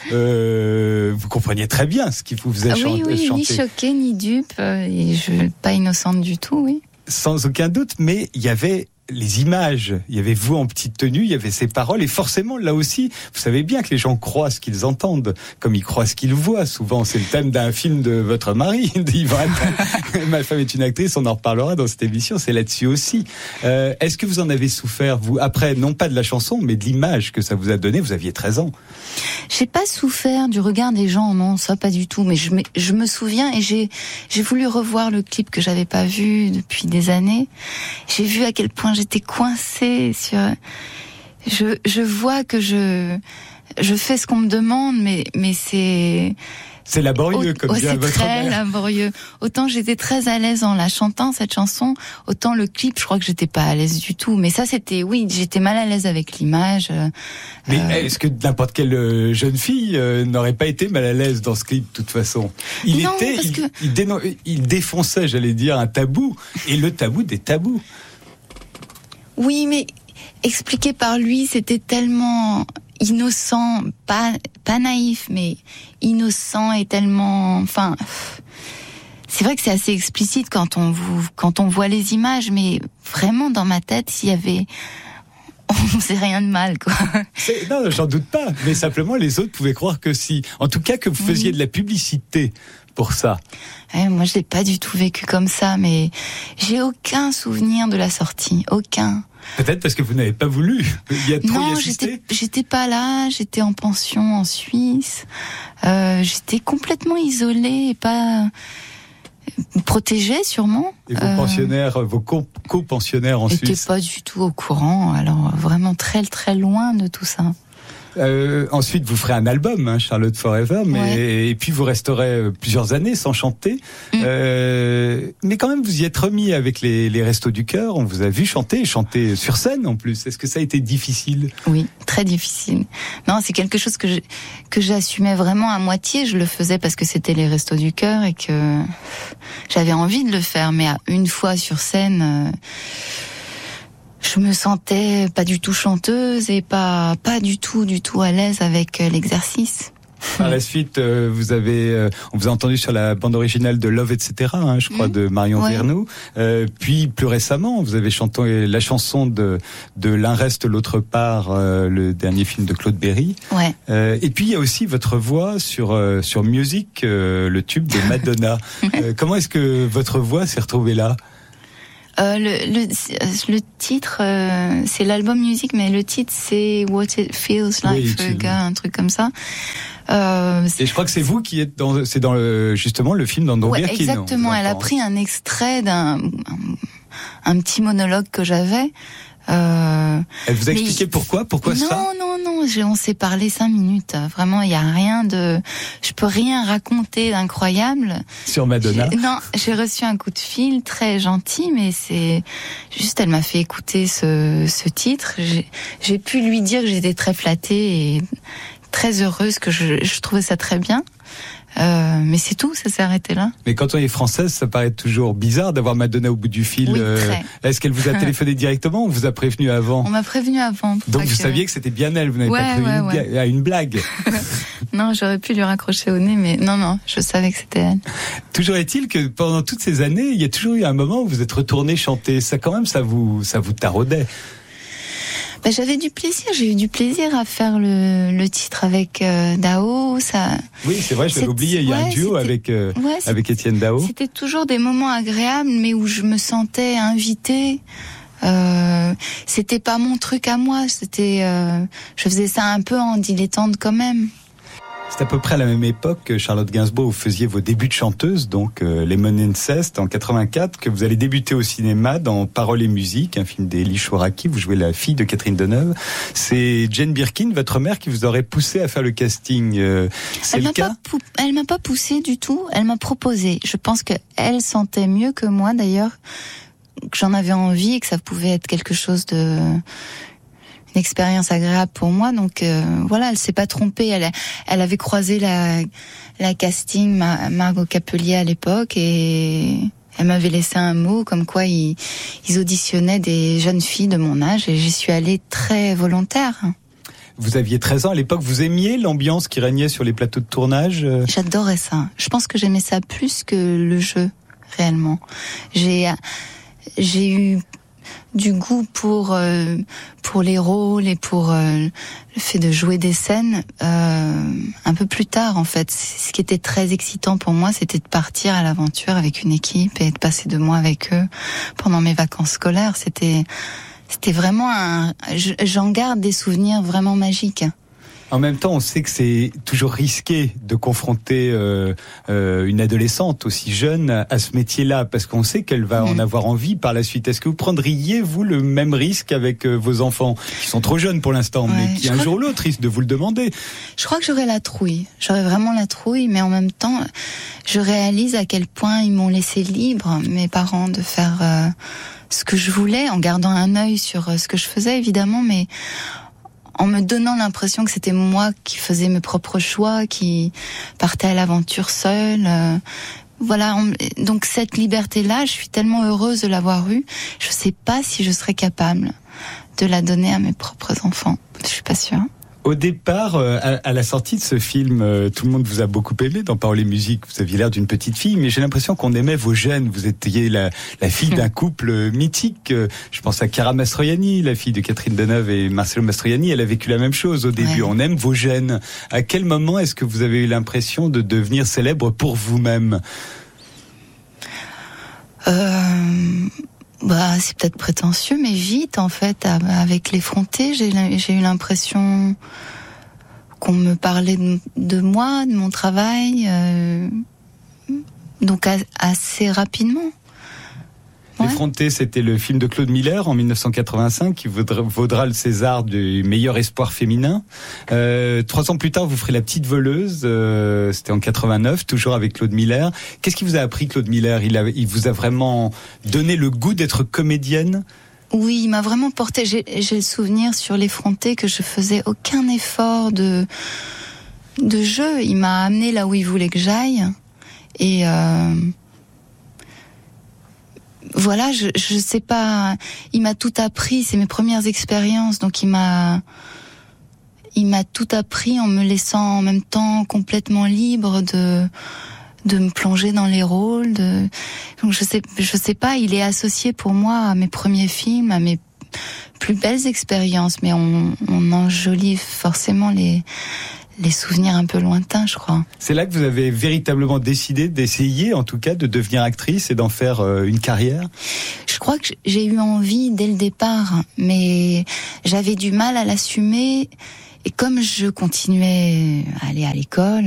vous compreniez très bien ce qu'il vous faisait chanter. Oui, ni choquée, ni dupe, et pas innocente du tout, oui. Sans aucun doute, mais il y avait les images, il y avait vous en petite tenue, il y avait ces paroles, et forcément, là aussi, vous savez bien que les gens croient ce qu'ils entendent, comme ils croient ce qu'ils voient. Souvent, c'est le thème d'un film de votre mari, d'Yvan Attal. Ma femme est une actrice, on en reparlera dans cette émission, c'est là-dessus aussi. Est-ce que vous en avez souffert, vous, après, non pas de la chanson, mais de l'image que ça vous a donné? Vous aviez 13 ans. J'ai pas souffert du regard des gens, non, ça pas du tout, mais je me souviens, et j'ai voulu revoir le clip que j'avais pas vu depuis des années. J'ai vu à quel point j'étais coincée sur... Je vois que je fais ce qu'on me demande, mais c'est... C'est laborieux, comme dirait votre mère. C'est très laborieux. Autant j'étais très à l'aise en la chantant, cette chanson, autant le clip, je crois que j'étais pas à l'aise du tout. Mais ça, j'étais mal à l'aise avec l'image. Mais est-ce que n'importe quelle jeune fille n'aurait pas été mal à l'aise dans ce clip, de toute façon? Il défonçait, j'allais dire, un tabou, et le tabou des tabous. Oui, mais expliqué par lui, c'était tellement innocent, pas naïf, mais innocent et tellement... Enfin, c'est vrai que c'est assez explicite quand on voit les images, mais vraiment dans ma tête, on faisait rien de mal, quoi. Non, j'en doute pas, mais simplement les autres pouvaient croire que si. En tout cas, que vous faisiez de la publicité pour ça. Moi, je l'ai pas du tout vécu comme ça, mais j'ai aucun souvenir de la sortie, aucun. Peut-être parce que vous n'avez pas voulu. Il y a trop y assister. Non, j'étais pas là. J'étais en pension en Suisse. J'étais complètement isolée et pas protégée, sûrement. Et vos pensionnaires, vos co-pensionnaires en Suisse n'étaient pas du tout au courant. Alors vraiment très très loin de tout ça. Ensuite, vous ferez un album, Charlotte Forever, et puis vous resterez plusieurs années sans chanter. Mais quand même, vous y êtes remis avec les Restos du Cœur. On vous a vu chanter sur scène en plus. Est-ce que ça a été difficile? Oui, très difficile. Non, c'est quelque chose que j'assumais vraiment à moitié. Je le faisais parce que c'était les Restos du Cœur et que j'avais envie de le faire. Mais une fois sur scène... je me sentais pas du tout chanteuse et pas du tout à l'aise avec l'exercice. Par la suite, on vous a entendu sur la bande originale de Love, etc., je crois, de Marion Vernou. Puis, plus récemment, vous avez chanté la chanson de L'un reste, l'autre part, le dernier film de Claude Berry. Ouais. Et puis, il y a aussi votre voix sur Music, le tube de Madonna. Comment est-ce que votre voix s'est retrouvée là? Le titre, c'est l'album Music, mais le titre c'est What It Feels Like for a Girl, un truc comme ça. Et je crois que c'est vous qui êtes justement le film d'Andrew Birkin. Exactement. Elle a pris un extrait un petit monologue que j'avais. Elle vous a expliqué pourquoi ça? Non, on s'est parlé 5 minutes. Vraiment, il y a rien je peux rien raconter d'incroyable. Sur Madonna? J'ai reçu un coup de fil très gentil, mais c'est juste, elle m'a fait écouter ce titre. J'ai pu lui dire que j'étais très flattée et très heureuse, que je trouvais ça très bien. Mais c'est tout, ça s'est arrêté là. Mais quand on est française, ça paraît toujours bizarre d'avoir Madonna au bout du fil. Oui, très. Est-ce qu'elle vous a téléphoné directement ou vous a prévenu avant? On m'a prévenu avant. Donc vous saviez que c'était bien elle, vous n'avez pas prévenu à une blague. Non, j'aurais pu lui raccrocher au nez, mais non, je savais que c'était elle. Toujours est-il que pendant toutes ces années, il y a toujours eu un moment où vous êtes retourné chanter. Ça quand même, ça vous taraudait. J'avais du plaisir, j'ai eu du plaisir à faire le titre avec Dao. Oui, c'est vrai, je l'avais oublié, il y a un duo avec Étienne Dao. C'était toujours des moments agréables, mais où je me sentais invitée. C'était pas mon truc à moi, je faisais ça un peu en dilettante quand même. C'est à peu près à la même époque, Charlotte Gainsbourg, vous faisiez vos débuts de chanteuse, donc Lemon Incest en 84, que vous allez débuter au cinéma dans Paroles et musique, un film d'Élie Chouraki. Vous jouez la fille de Catherine Deneuve. C'est Jane Birkin, votre mère, qui vous aurait poussé à faire le casting. C'est le cas? Elle m'a pas poussé du tout. Elle m'a proposé. Je pense qu'elle sentait mieux que moi, d'ailleurs, que j'en avais envie et que ça pouvait être quelque chose une expérience agréable pour moi, donc voilà, elle s'est pas trompée. Elle avait croisé la casting Margot Capelier à l'époque et elle m'avait laissé un mot comme quoi ils auditionnaient des jeunes filles de mon âge et j'y suis allée très volontaire. Vous aviez 13 ans à l'époque, vous aimiez l'ambiance qui régnait sur les plateaux de tournage? J'adorais ça. Je pense que j'aimais ça plus que le jeu, réellement. J'ai eu du goût pour les rôles et pour le fait de jouer des scènes un peu plus tard, en fait. Ce qui était très excitant pour moi, c'était de partir à l'aventure avec une équipe et de passer 2 mois avec eux pendant mes vacances scolaires. C'était vraiment j'en garde des souvenirs vraiment magiques. En même temps, on sait que c'est toujours risqué de confronter une adolescente aussi jeune à ce métier-là, parce qu'on sait qu'elle va en avoir envie par la suite. Est-ce que vous prendriez, vous, le même risque avec vos enfants, qui sont trop jeunes pour l'instant, mais qui un jour ou l'autre risquent de vous le demander? Je crois que j'aurais la trouille. J'aurais vraiment la trouille, mais en même temps, je réalise à quel point ils m'ont laissé libre, mes parents, de faire ce que je voulais, en gardant un œil sur ce que je faisais, évidemment, mais en me donnant l'impression que c'était moi qui faisais mes propres choix, qui partais à l'aventure seule. Voilà, donc cette liberté-là, je suis tellement heureuse de l'avoir eue. Je sais pas si je serais capable de la donner à mes propres enfants. Je suis pas sûre. Au départ, à la sortie de ce film, tout le monde vous a beaucoup aimé dans Paroles et musique. Vous aviez l'air d'une petite fille, mais j'ai l'impression qu'on aimait vos gènes. Vous étiez la fille d'un couple mythique. Je pense à Chiara Mastroianni, la fille de Catherine Deneuve et Marcello Mastroianni. Elle a vécu la même chose au début. Ouais. On aime vos gènes. À quel moment est-ce que vous avez eu l'impression de devenir célèbre pour vous-même? C'est peut-être prétentieux, mais vite, en fait, avec l'effronté, j'ai eu l'impression qu'on me parlait de moi, de mon travail, donc assez rapidement. Ouais. L'effronté, c'était le film de Claude Miller en 1985 qui vaudra le César du meilleur espoir féminin. 3 ans plus tard, vous ferez La Petite Voleuse. C'était en 89, toujours avec Claude Miller. Qu'est-ce qui vous a appris, Claude Miller? Il vous a vraiment donné le goût d'être comédienne? Oui, il m'a vraiment porté. J'ai le souvenir sur l'effronté que je faisais aucun effort de jeu. Il m'a amené là où il voulait que j'aille. Et voilà, je sais pas, il m'a tout appris, c'est mes premières expériences, donc il m'a il m'a tout appris en me laissant en même temps complètement libre de me plonger dans les rôles. Donc je sais pas, il est associé pour moi à mes premiers films, à mes plus belles expériences, mais on enjolive forcément les souvenirs un peu lointains, je crois. C'est là que vous avez véritablement décidé d'essayer, en tout cas, de devenir actrice et d'en faire une carrière? Je crois que j'ai eu envie dès le départ, mais j'avais du mal à l'assumer. Et comme je continuais à aller à l'école,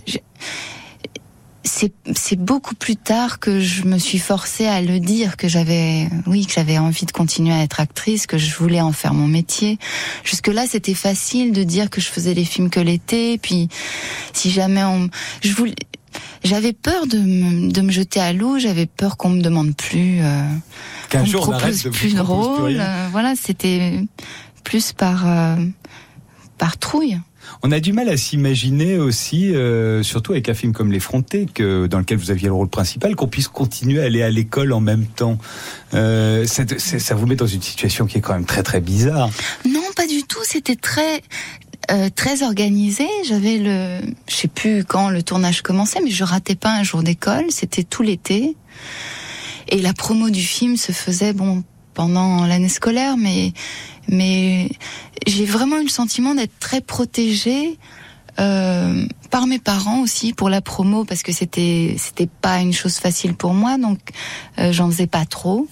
c'est beaucoup plus tard que je me suis forcée à le dire, que j'avais envie de continuer à être actrice, que je voulais en faire mon métier. Jusque-là, c'était facile de dire que je faisais les films que l'été, puis si jamais j'avais peur de me jeter à l'eau, j'avais peur qu'on me demande plus, qu'un jour on arrête de plus de rôle. Voilà, c'était plus par trouille. On a du mal à s'imaginer aussi, surtout avec un film comme L'Effronté, dans lequel vous aviez le rôle principal, qu'on puisse continuer à aller à l'école en même temps. Ça vous met dans une situation qui est quand même très très bizarre. Non, pas du tout. C'était très organisé. J'avais je sais plus quand le tournage commençait, mais je ratais pas un jour d'école. C'était tout l'été. Et la promo du film se faisait pendant l'année scolaire, mais j'ai vraiment eu le sentiment d'être très protégée par mes parents aussi pour la promo, parce que c'était pas une chose facile pour moi, donc j'en faisais pas trop.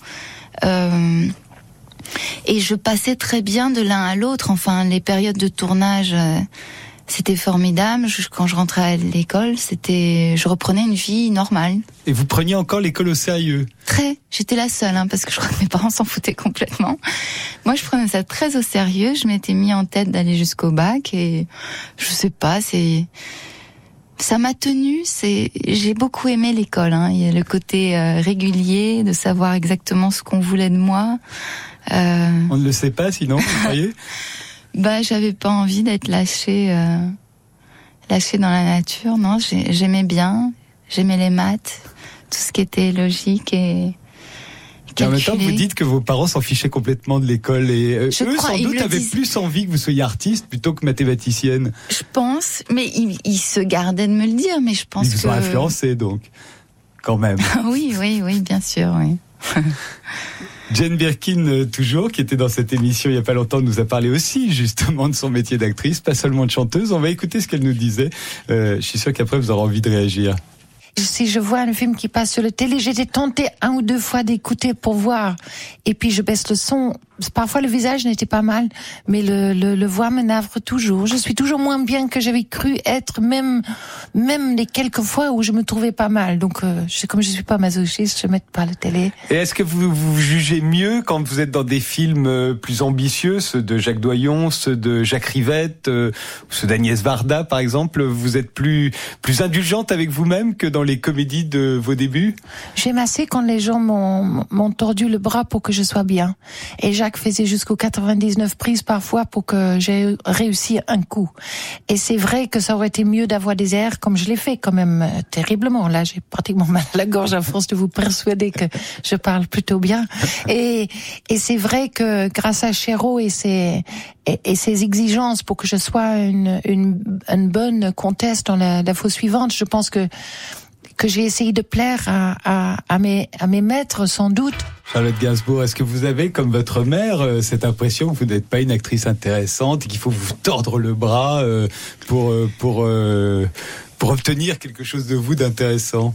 Et je passais très bien de l'un à l'autre. Enfin, les périodes de tournage, c'était formidable. Quand je rentrais à l'école, je reprenais une vie normale. Et vous preniez encore l'école au sérieux? Très. J'étais la seule, parce que je crois que mes parents s'en foutaient complètement. Moi, je prenais ça très au sérieux. Je m'étais mis en tête d'aller jusqu'au bac et je sais pas, ça m'a tenue. J'ai beaucoup aimé l'école. Il y a le côté régulier, de savoir exactement ce qu'on voulait de moi. On ne le sait pas, sinon, vous croyez? J'avais pas envie d'être lâchée dans la nature. Non, j'aimais bien. J'aimais les maths, tout ce qui était logique et en même temps, vous dites que vos parents s'en fichaient complètement de l'école et eux, sans doute, avaient plus envie que vous soyez artiste plutôt que mathématicienne. Je pense, mais ils se gardaient de me le dire, mais je pense que... Ils vous ont influencé, donc, quand même. Oui, bien sûr, oui. Jane Birkin, toujours, qui était dans cette émission il n'y a pas longtemps, nous a parlé aussi justement de son métier d'actrice, pas seulement de chanteuse. On va écouter ce qu'elle nous disait. Je suis sûr qu'après vous aurez envie de réagir. Si je vois un film qui passe sur la télé, j'étais tentée 1 ou 2 fois d'écouter pour voir. Et puis je baisse le son. Parfois le visage n'était pas mal, mais le voix m'énerve toujours. Je suis toujours moins bien que j'avais cru être, même les quelques fois où je me trouvais pas mal. Donc comme je suis pas masochiste, je mets pas la télé. Et est-ce que vous jugez mieux quand vous êtes dans des films plus ambitieux, ceux de Jacques Doyon, ceux de Jacques Rivette, ceux d'Agnès Varda par exemple? Vous êtes plus indulgente avec vous-même que dans les comédies de vos débuts? J'aime assez quand les gens m'ont tordu le bras pour que je sois bien. Et Jacques faisait jusqu'aux 99 prises parfois pour que j'ai réussi un coup. Et c'est vrai que ça aurait été mieux d'avoir des airs comme je l'ai fait quand même terriblement. Là, j'ai pratiquement mal à la gorge à force de vous persuader que je parle plutôt bien. Et c'est vrai que grâce à Chéreau et ses exigences pour que je sois une bonne comtesse dans la fois suivante, je pense que j'ai essayé de plaire à mes maîtres, sans doute. Charlotte Gainsbourg, est-ce que vous avez, comme votre mère, cette impression que vous n'êtes pas une actrice intéressante et qu'il faut vous tordre le bras pour obtenir quelque chose de vous d'intéressant?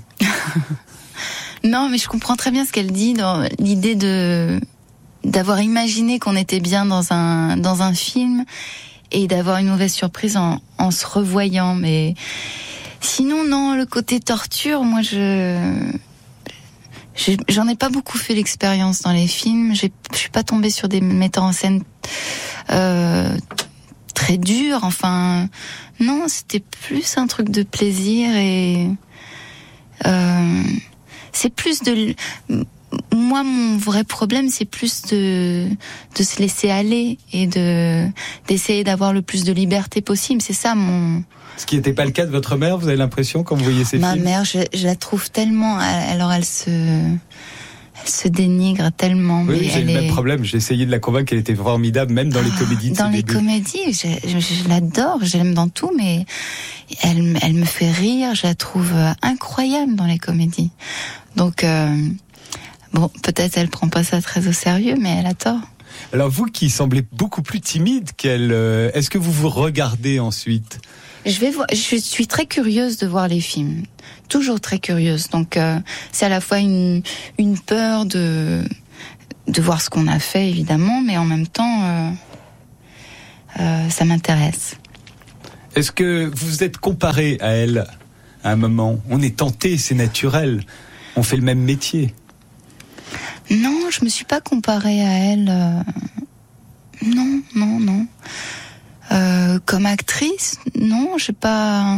Non, mais je comprends très bien ce qu'elle dit dans l'idée d'avoir imaginé qu'on était bien dans un film et d'avoir une mauvaise surprise en se revoyant, mais sinon, non, le côté torture, moi, j'en ai pas beaucoup fait l'expérience dans les films. Je suis pas tombée sur des metteurs en scène très durs. Enfin, non, c'était plus un truc de plaisir et c'est plus de... Moi, mon vrai problème, c'est plus de se laisser aller et d'essayer d'avoir le plus de liberté possible. C'est ça mon... Ce qui n'était pas le cas de votre mère, vous avez l'impression, quand vous voyez ces films? Ma mère, je la trouve tellement... Alors, elle se dénigre tellement. Oui, j'ai le même problème. J'ai essayé de la convaincre qu'elle était formidable, même dans les comédies. Dans les comédies, je l'adore, je l'aime dans tout, mais elle me fait rire. Je la trouve incroyable dans les comédies. Donc, bon, peut-être elle prend pas ça très au sérieux, mais elle a tort. Alors vous qui semblez beaucoup plus timide qu'elle, est-ce que vous vous regardez ensuite ? Je suis très curieuse de voir les films, toujours très curieuse. Donc c'est à la fois une peur de voir ce qu'on a fait évidemment, mais en même temps ça m'intéresse. Est-ce que vous vous êtes comparé à elle à un moment ? On est tenté, c'est naturel. On fait le même métier. Non, je me suis pas comparée à elle. Non. Comme actrice, non, j'ai pas.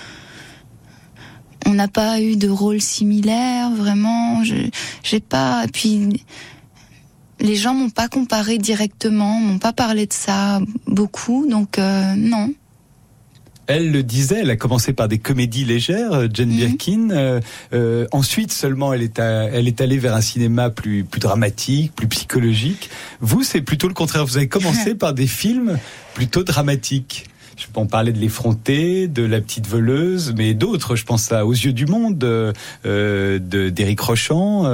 On n'a pas eu de rôle similaire, vraiment. J'ai pas. Et puis, les gens m'ont pas comparé directement, m'ont pas parlé de ça beaucoup, donc non. Elle le disait, elle a commencé par des comédies légères, Jane Birkin. Ensuite seulement, elle est allée vers un cinéma plus dramatique, plus psychologique. Vous, c'est plutôt le contraire. Vous avez commencé par des films plutôt dramatiques. Je peux en parler de L'Effronté, de La Petite Voleuse, mais d'autres. Je pense à Aux Yeux du Monde, d'Éric Rochant,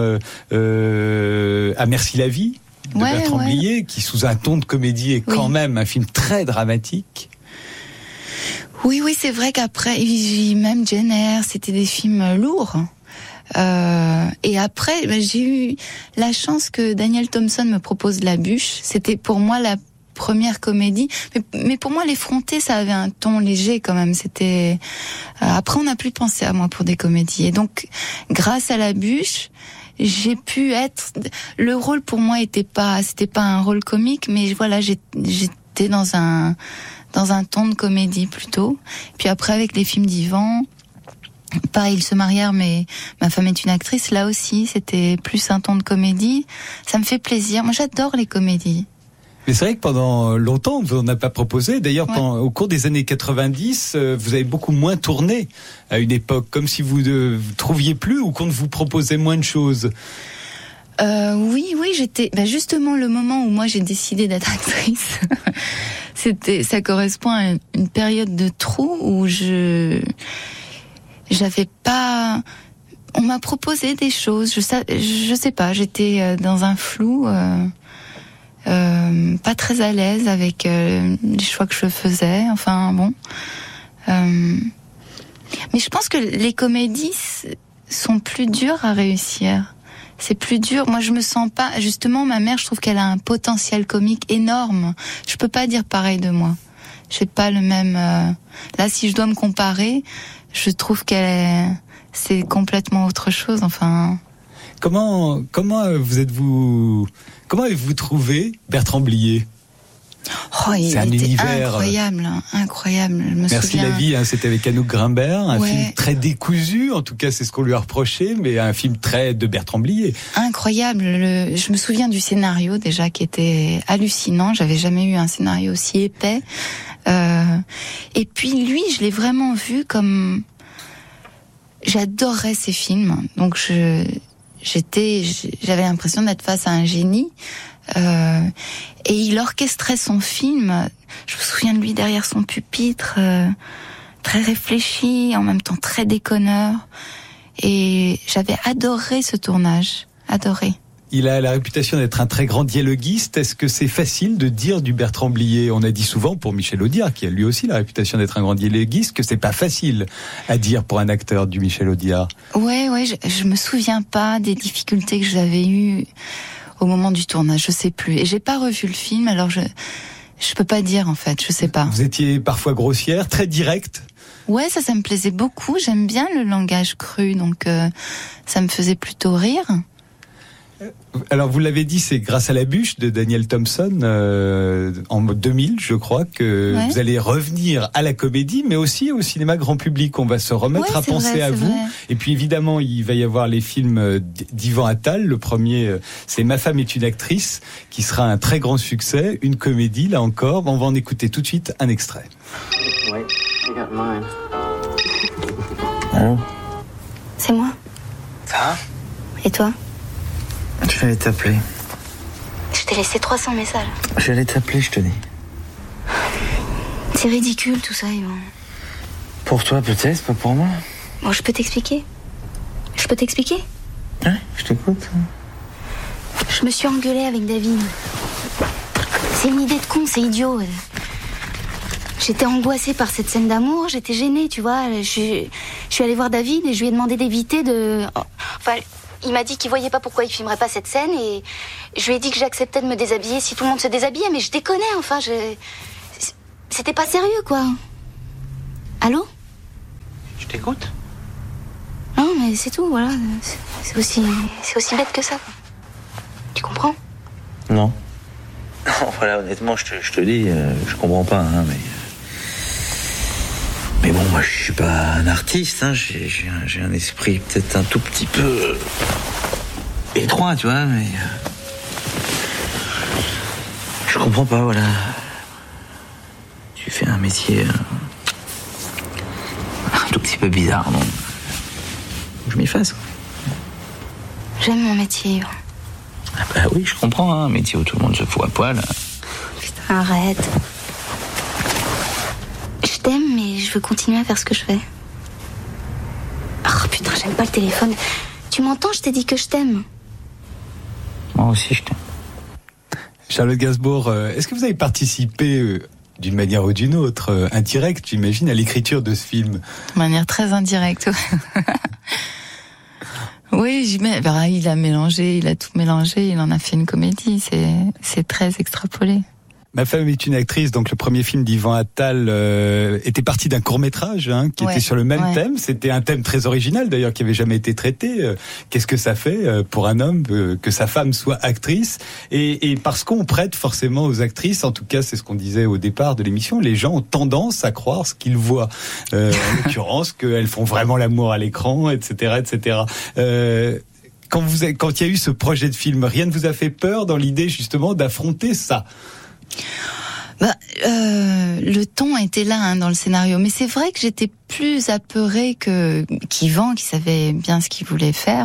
à Merci la vie, de Bertrand Blier, qui sous un ton de comédie est quand même un film très dramatique. Oui, c'est vrai qu'après, même Jane Eyre, c'était des films lourds. Et après, j'ai eu la chance que Daniel Thompson me propose La Bûche. C'était pour moi la première comédie. Mais pour moi, L'Effronté, ça avait un ton léger quand même. C'était. Après, on n'a plus pensé à moi pour des comédies. Et donc, grâce à La Bûche, j'ai pu être. Le rôle pour moi c'était pas un rôle comique, mais voilà, j'étais dans un ton de comédie plutôt. Puis après, avec les films d'Yvan, pareil, ils se marièrent, mais ma femme est une actrice. Là aussi, c'était plus un ton de comédie. Ça me fait plaisir. Moi, j'adore les comédies. Mais c'est vrai que pendant longtemps, on n'a pas proposé. D'ailleurs, au cours des années 90, vous avez beaucoup moins tourné à une époque, comme si vous ne trouviez plus ou qu'on vous proposait moins de choses. Oui, j'étais. Justement, le moment où moi j'ai décidé d'être actrice. Ça correspond à une période de trou où j'avais pas. On m'a proposé des choses. Je sais pas. J'étais dans un flou, pas très à l'aise avec les choix que je faisais. Enfin bon. Mais je pense que les comédies sont plus dures à réussir. C'est plus dur. Moi, je me sens pas. Justement, ma mère, je trouve qu'elle a un potentiel comique énorme. Je peux pas dire pareil de moi. J'ai pas le même. Là, si je dois me comparer, je trouve c'est complètement autre chose. Enfin. Comment avez-vous trouvé Bertrand Blier? C'est un univers incroyable. Je me Merci souviens... la vie, c'était avec Anouk Grimbert, un film très décousu, en tout cas c'est ce qu'on lui a reproché, mais un film très de Bertrand Blier. Incroyable. Je me souviens du scénario déjà qui était hallucinant. J'avais jamais eu un scénario aussi épais. Et puis lui, je l'ai vraiment vu comme. J'adorais ses films, donc j'avais l'impression d'être face à un génie. Et il orchestrait son film. Je me souviens de lui derrière son pupitre, très réfléchi, en même temps très déconneur. Et j'avais adoré ce tournage, adoré. Il a la réputation d'être un très grand dialoguiste. Est-ce que c'est facile de dire du Bertrand Blier? On a dit souvent pour Michel Audiard, qui a lui aussi la réputation d'être un grand dialoguiste, que c'est pas facile à dire pour un acteur du Michel Audiard. Ouais, je me souviens pas des difficultés que j'avais eues au moment du tournage, je sais plus. Et j'ai pas revu le film, alors je peux pas dire en fait, je sais pas. Vous étiez parfois grossière, très directe. Ouais, ça me plaisait beaucoup. J'aime bien le langage cru, donc ça me faisait plutôt rire. Alors vous l'avez dit, c'est grâce à La Bûche de Daniel Thompson en 2000, je crois, que vous allez revenir à la comédie, mais aussi au cinéma grand public. On va se remettre à penser à vous. Vrai. Et puis évidemment, il va y avoir les films d'Yvan Attal. Le premier, c'est Ma femme est une actrice, qui sera un très grand succès, une comédie là encore. On va en écouter tout de suite un extrait. C'est moi. Ça? Et toi? J'allais t'appeler. Je t'ai laissé 300 messages. J'allais t'appeler, je te dis. C'est ridicule tout ça, Yvan. Pour toi peut-être, pas pour moi. Bon, je peux t'expliquer. Ouais, je t'écoute. Je me suis engueulée avec David. C'est une idée de con, c'est idiot. J'étais angoissée par cette scène d'amour, j'étais gênée, tu vois. Je suis allée voir David et je lui ai demandé d'éviter de... Enfin, il m'a dit qu'il voyait pas pourquoi il filmerait pas cette scène et je lui ai dit que j'acceptais de me déshabiller si tout le monde se déshabillait, mais je déconnais, enfin, c'était pas sérieux, quoi. Allô ? Je t'écoute. Non, mais c'est tout, voilà. C'est aussi bête que ça, quoi. Tu comprends ? Non. Voilà, honnêtement, je te dis, je comprends pas, hein, mais bon, moi, je suis pas un artiste, hein, j'ai un esprit peut-être un tout petit peu étroit, tu vois, mais je comprends pas, voilà. Tu fais un métier un tout petit peu bizarre, donc je m'y fasse. J'aime mon métier. Ah bah oui, je comprends, hein, un métier où tout le monde se fout à poil. Putain, arrête. Je t'aime, mais je veux continuer à faire ce que je fais. Oh putain, j'aime pas le téléphone. Tu m'entends, je t'ai dit que je t'aime. Moi aussi, je t'aime. Charlotte Gainsbourg, est-ce que vous avez participé d'une manière ou d'une autre, indirecte, j'imagine, à l'écriture de ce film ? De manière très indirecte, ouais. Oui, il a mélangé, il a tout mélangé, il en a fait une comédie, c'est très extrapolé. Ma femme est une actrice, donc le premier film d'Yvan Attal était parti d'un court-métrage qui était sur le même thème. C'était un thème très original d'ailleurs qui avait jamais été traité. Qu'est-ce que ça fait pour un homme que sa femme soit actrice et parce qu'on prête forcément aux actrices, en tout cas c'est ce qu'on disait au départ de l'émission, les gens ont tendance à croire ce qu'ils voient. En l'occurrence qu'elles font vraiment l'amour à l'écran, etc., etc. Quand il y a eu ce projet de film, rien ne vous a fait peur dans l'idée justement d'affronter ça ? Le ton était là dans le scénario, mais c'est vrai que j'étais plus apeurée qu'Yvan, qui savait bien ce qu'il voulait faire.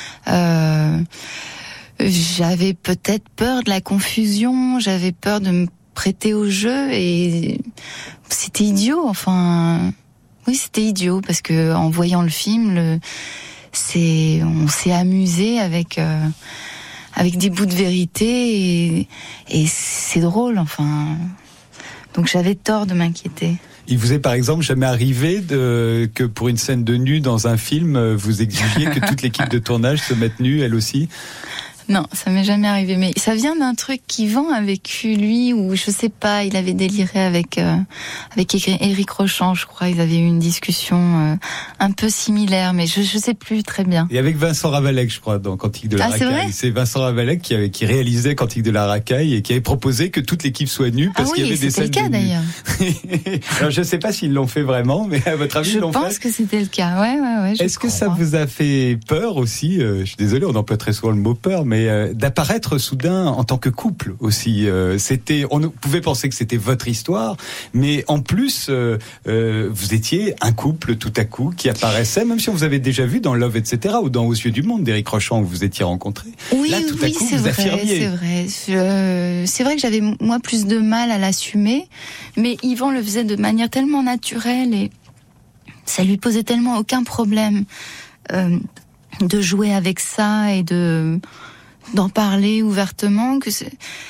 J'avais peut-être peur de la confusion, j'avais peur de me prêter au jeu et c'était idiot. Enfin, oui, c'était idiot parce que en voyant le film, on s'est amusé avec des bouts de vérité et c'est drôle, enfin. Donc j'avais tort de m'inquiéter. Il vous est par exemple jamais arrivé que pour une scène de nu dans un film, vous exigiez que toute l'équipe de tournage se mette nue, elle aussi ? Non, ça m'est jamais arrivé, mais ça vient d'un truc qu'Yvan a vécu lui, où je sais pas, il avait déliré avec Éric Rochant, je crois, ils avaient eu une discussion un peu similaire, mais je sais plus très bien. Et avec Vincent Ravalec, je crois, dans Cantique de la Racaille. C'est Vincent Ravalec qui réalisait Cantique de la Racaille et qui avait proposé que toute l'équipe soit nue parce qu'il y avait des scènes de nu. C'était le cas d'ailleurs. Alors je sais pas s'ils l'ont fait vraiment, mais à votre avis ils l'ont fait ? Je pense que c'était le cas, ouais. Est-ce que ça vous a fait peur aussi ? Je suis désolé, on emploie très souvent le mot peur, mais d'apparaître soudain en tant que couple aussi. On pouvait penser que c'était votre histoire, mais en plus, vous étiez un couple tout à coup qui apparaissait, même si on vous avait déjà vu dans Love, etc., ou dans Aux yeux du monde d'Éric Rochant où vous étiez rencontrés. Oui, là, tout à coup, vous affirmiez. C'est vrai. C'est vrai que j'avais moi plus de mal à l'assumer, mais Yvan le faisait de manière tellement naturelle et ça lui posait tellement aucun problème de jouer avec ça et d'en parler ouvertement que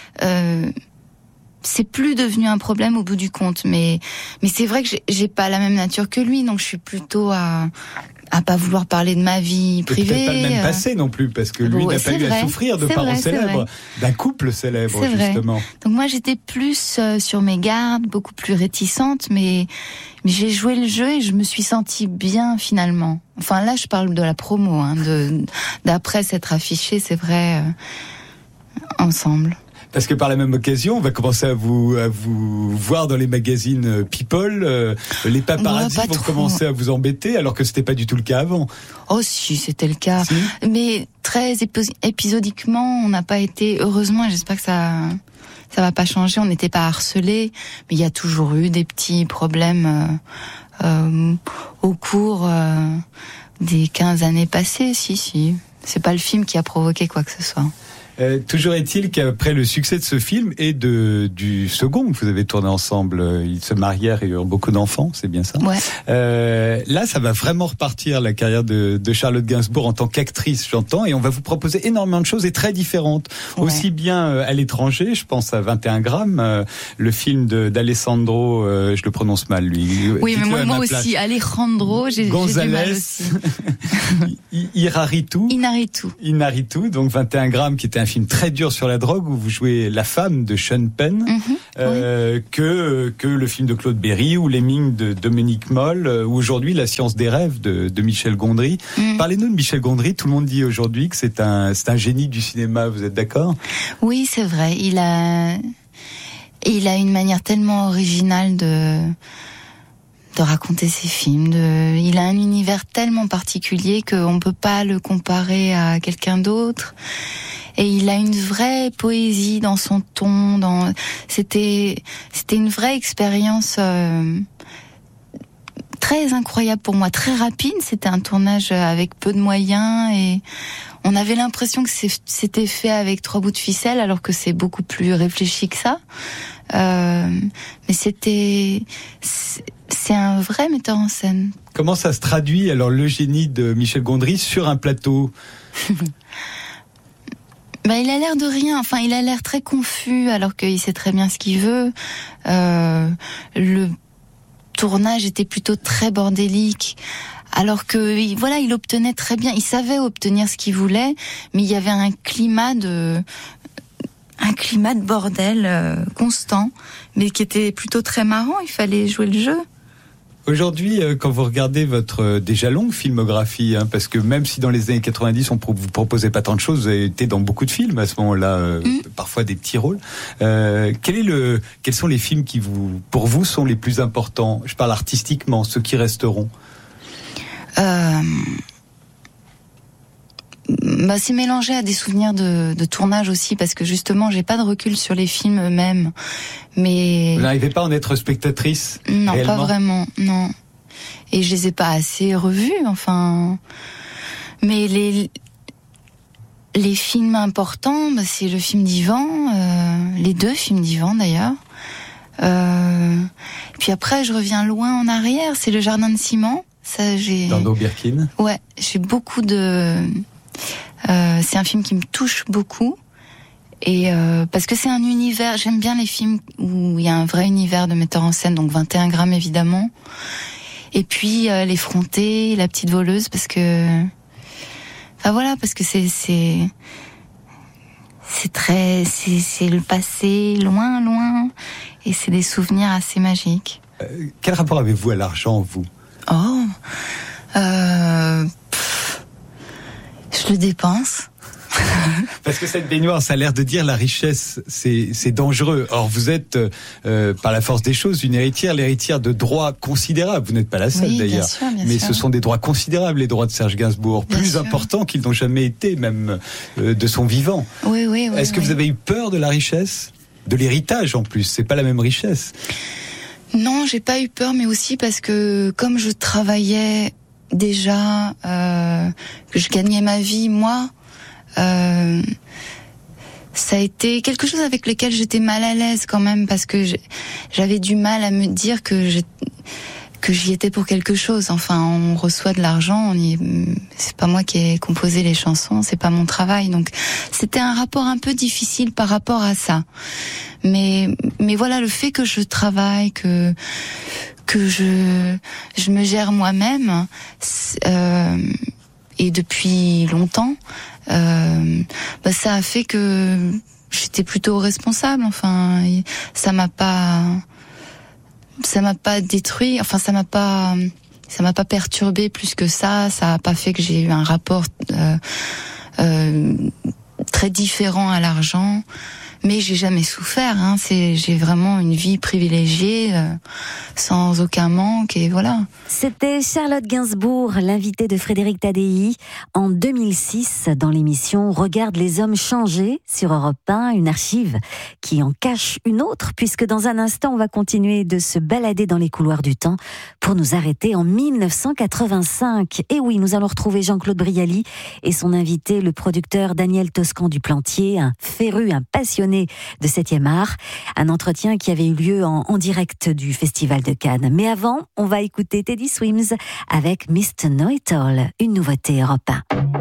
c'est plus devenu un problème au bout du compte, mais c'est vrai que j'ai pas la même nature que lui, donc je suis plutôt à pas vouloir parler de ma vie privée. Peut-être pas le même passé non plus, parce que lui n'a pas eu à souffrir de parents célèbres, d'un couple célèbre justement. Donc moi j'étais plus sur mes gardes, beaucoup plus réticente, mais j'ai joué le jeu et je me suis sentie bien finalement. Enfin là je parle de la promo, d'après s'être affichée, c'est vrai, ensemble. Parce que par la même occasion, on va commencer à vous voir dans les magazines People. Les paparazzi vont commencer à vous embêter, alors que c'était pas du tout le cas avant. Oh si, c'était le cas. Si. Mais très épisodiquement, on n'a pas été, heureusement, et j'espère que ça va pas changer, on n'était pas harcelés, mais il y a toujours eu des petits problèmes au cours des 15 années passées, si. c'est pas le film qui a provoqué quoi que ce soit. Toujours est-il qu'après le succès de ce film et du second que vous avez tourné ensemble, ils se marièrent et eurent beaucoup d'enfants, c'est bien ça? Ouais. Là, ça va vraiment repartir la carrière de Charlotte Gainsbourg en tant qu'actrice, j'entends, et on va vous proposer énormément de choses et très différentes. Ouais. Aussi bien à l'étranger, je pense à 21 grammes, le film d'Alessandro, je le prononce mal lui. Oui, mais moi aussi, Alejandro, j'ai du mal aussi. Inarritu, donc 21 grammes, qui était un film très dur sur la drogue, où vous jouez la femme de Sean Penn, que le film de Claude Berry ou Les Mines de Dominique Moll, ou aujourd'hui La Science des rêves de Michel Gondry. Parlez-nous de Michel Gondry. Tout le monde dit aujourd'hui que c'est un génie du cinéma. Vous êtes d'accord? Oui, c'est vrai. Il a une manière tellement originale de raconter ses films. Il a un univers tellement particulier qu'on peut pas le comparer à quelqu'un d'autre. Et il a une vraie poésie dans son ton. C'était une vraie expérience très incroyable pour moi, très rapide. C'était un tournage avec peu de moyens et on avait l'impression que c'était fait avec 3 bouts de ficelle, alors que c'est beaucoup plus réfléchi que ça. Mais c'est un vrai metteur en scène. Comment ça se traduit alors le génie de Michel Gondry sur un plateau? Il a l'air de rien. Enfin, il a l'air très confus, alors qu'il sait très bien ce qu'il veut. Le tournage était plutôt très bordélique, alors que voilà, il obtenait très bien. Il savait obtenir ce qu'il voulait, mais il y avait un climat de bordel constant, mais qui était plutôt très marrant. Il fallait jouer le jeu. Aujourd'hui, quand vous regardez votre déjà longue filmographie, parce que même si dans les années 90 on vous proposait pas tant de choses, vous avez été dans beaucoup de films à ce moment-là, parfois des petits rôles. Quels sont les films qui pour vous sont les plus importants? Je parle artistiquement, ceux qui resteront. C'est mélangé à des souvenirs de tournage aussi, parce que justement j'ai pas de recul sur les films eux-mêmes. Mais vous n'arrivez pas à en être spectatrice? Non, réellement? Pas vraiment, non. Et je les ai pas assez revus, enfin. Mais les films importants, c'est le film d'Ivan, les 2 films d'Ivan d'ailleurs. Puis après je reviens loin en arrière, c'est Le Jardin de Ciment. Ça, Dando Birkin. Ouais, j'ai beaucoup de. C'est un film qui me touche beaucoup. Et parce que c'est un univers, j'aime bien les films où il y a un vrai univers de metteur en scène, donc 21 grammes évidemment. Et puis L'Effrontée, La Petite Voleuse, parce que, parce que c'est le passé, loin, et c'est des souvenirs assez magiques. Quel rapport avez-vous à l'argent, vous? Je le dépense. Parce que cette baignoire, ça a l'air de dire la richesse, c'est dangereux. Or, vous êtes, par la force des choses, l'héritière de droits considérables. Vous n'êtes pas la seule d'ailleurs. Mais ce sont des droits considérables, les droits de Serge Gainsbourg. Plus importants qu'ils n'ont jamais été, même de son vivant. Oui. Est-ce que vous avez eu peur de la richesse? De l'héritage en plus, c'est pas la même richesse. Non, j'ai pas eu peur, mais aussi parce que comme je travaillais déjà, que je gagnais ma vie, moi, ça a été quelque chose avec lequel j'étais mal à l'aise quand même, parce que j'avais du mal à me dire que j'y étais pour quelque chose. Enfin, on reçoit de l'argent, c'est pas moi qui ai composé les chansons, c'est pas mon travail. Donc, c'était un rapport un peu difficile par rapport à ça. Mais voilà, le fait que je travaille, que je me gère moi-même, et depuis longtemps, ça a fait que j'étais plutôt responsable. Enfin, ça m'a pas détruit. Enfin, ça m'a pas perturbé plus que ça. Ça a pas fait que j'ai eu un rapport très différent à l'argent. Mais j'ai jamais souffert. Hein. J'ai vraiment une vie privilégiée, sans aucun manque, et voilà. C'était Charlotte Gainsbourg, l'invitée de Frédéric Tadei, en 2006 dans l'émission Regarde les hommes changer sur Europe 1, une archive qui en cache une autre, puisque dans un instant on va continuer de se balader dans les couloirs du temps pour nous arrêter en 1985. Et oui, nous allons retrouver Jean-Claude Brialy et son invité, le producteur Daniel Toscan du Plantier, un féru, un passionné de 7e art. Un entretien qui avait eu lieu en direct du Festival de Cannes. Mais avant, on va écouter Teddy Swims avec Mr. Know It All, une nouveauté Europe 1.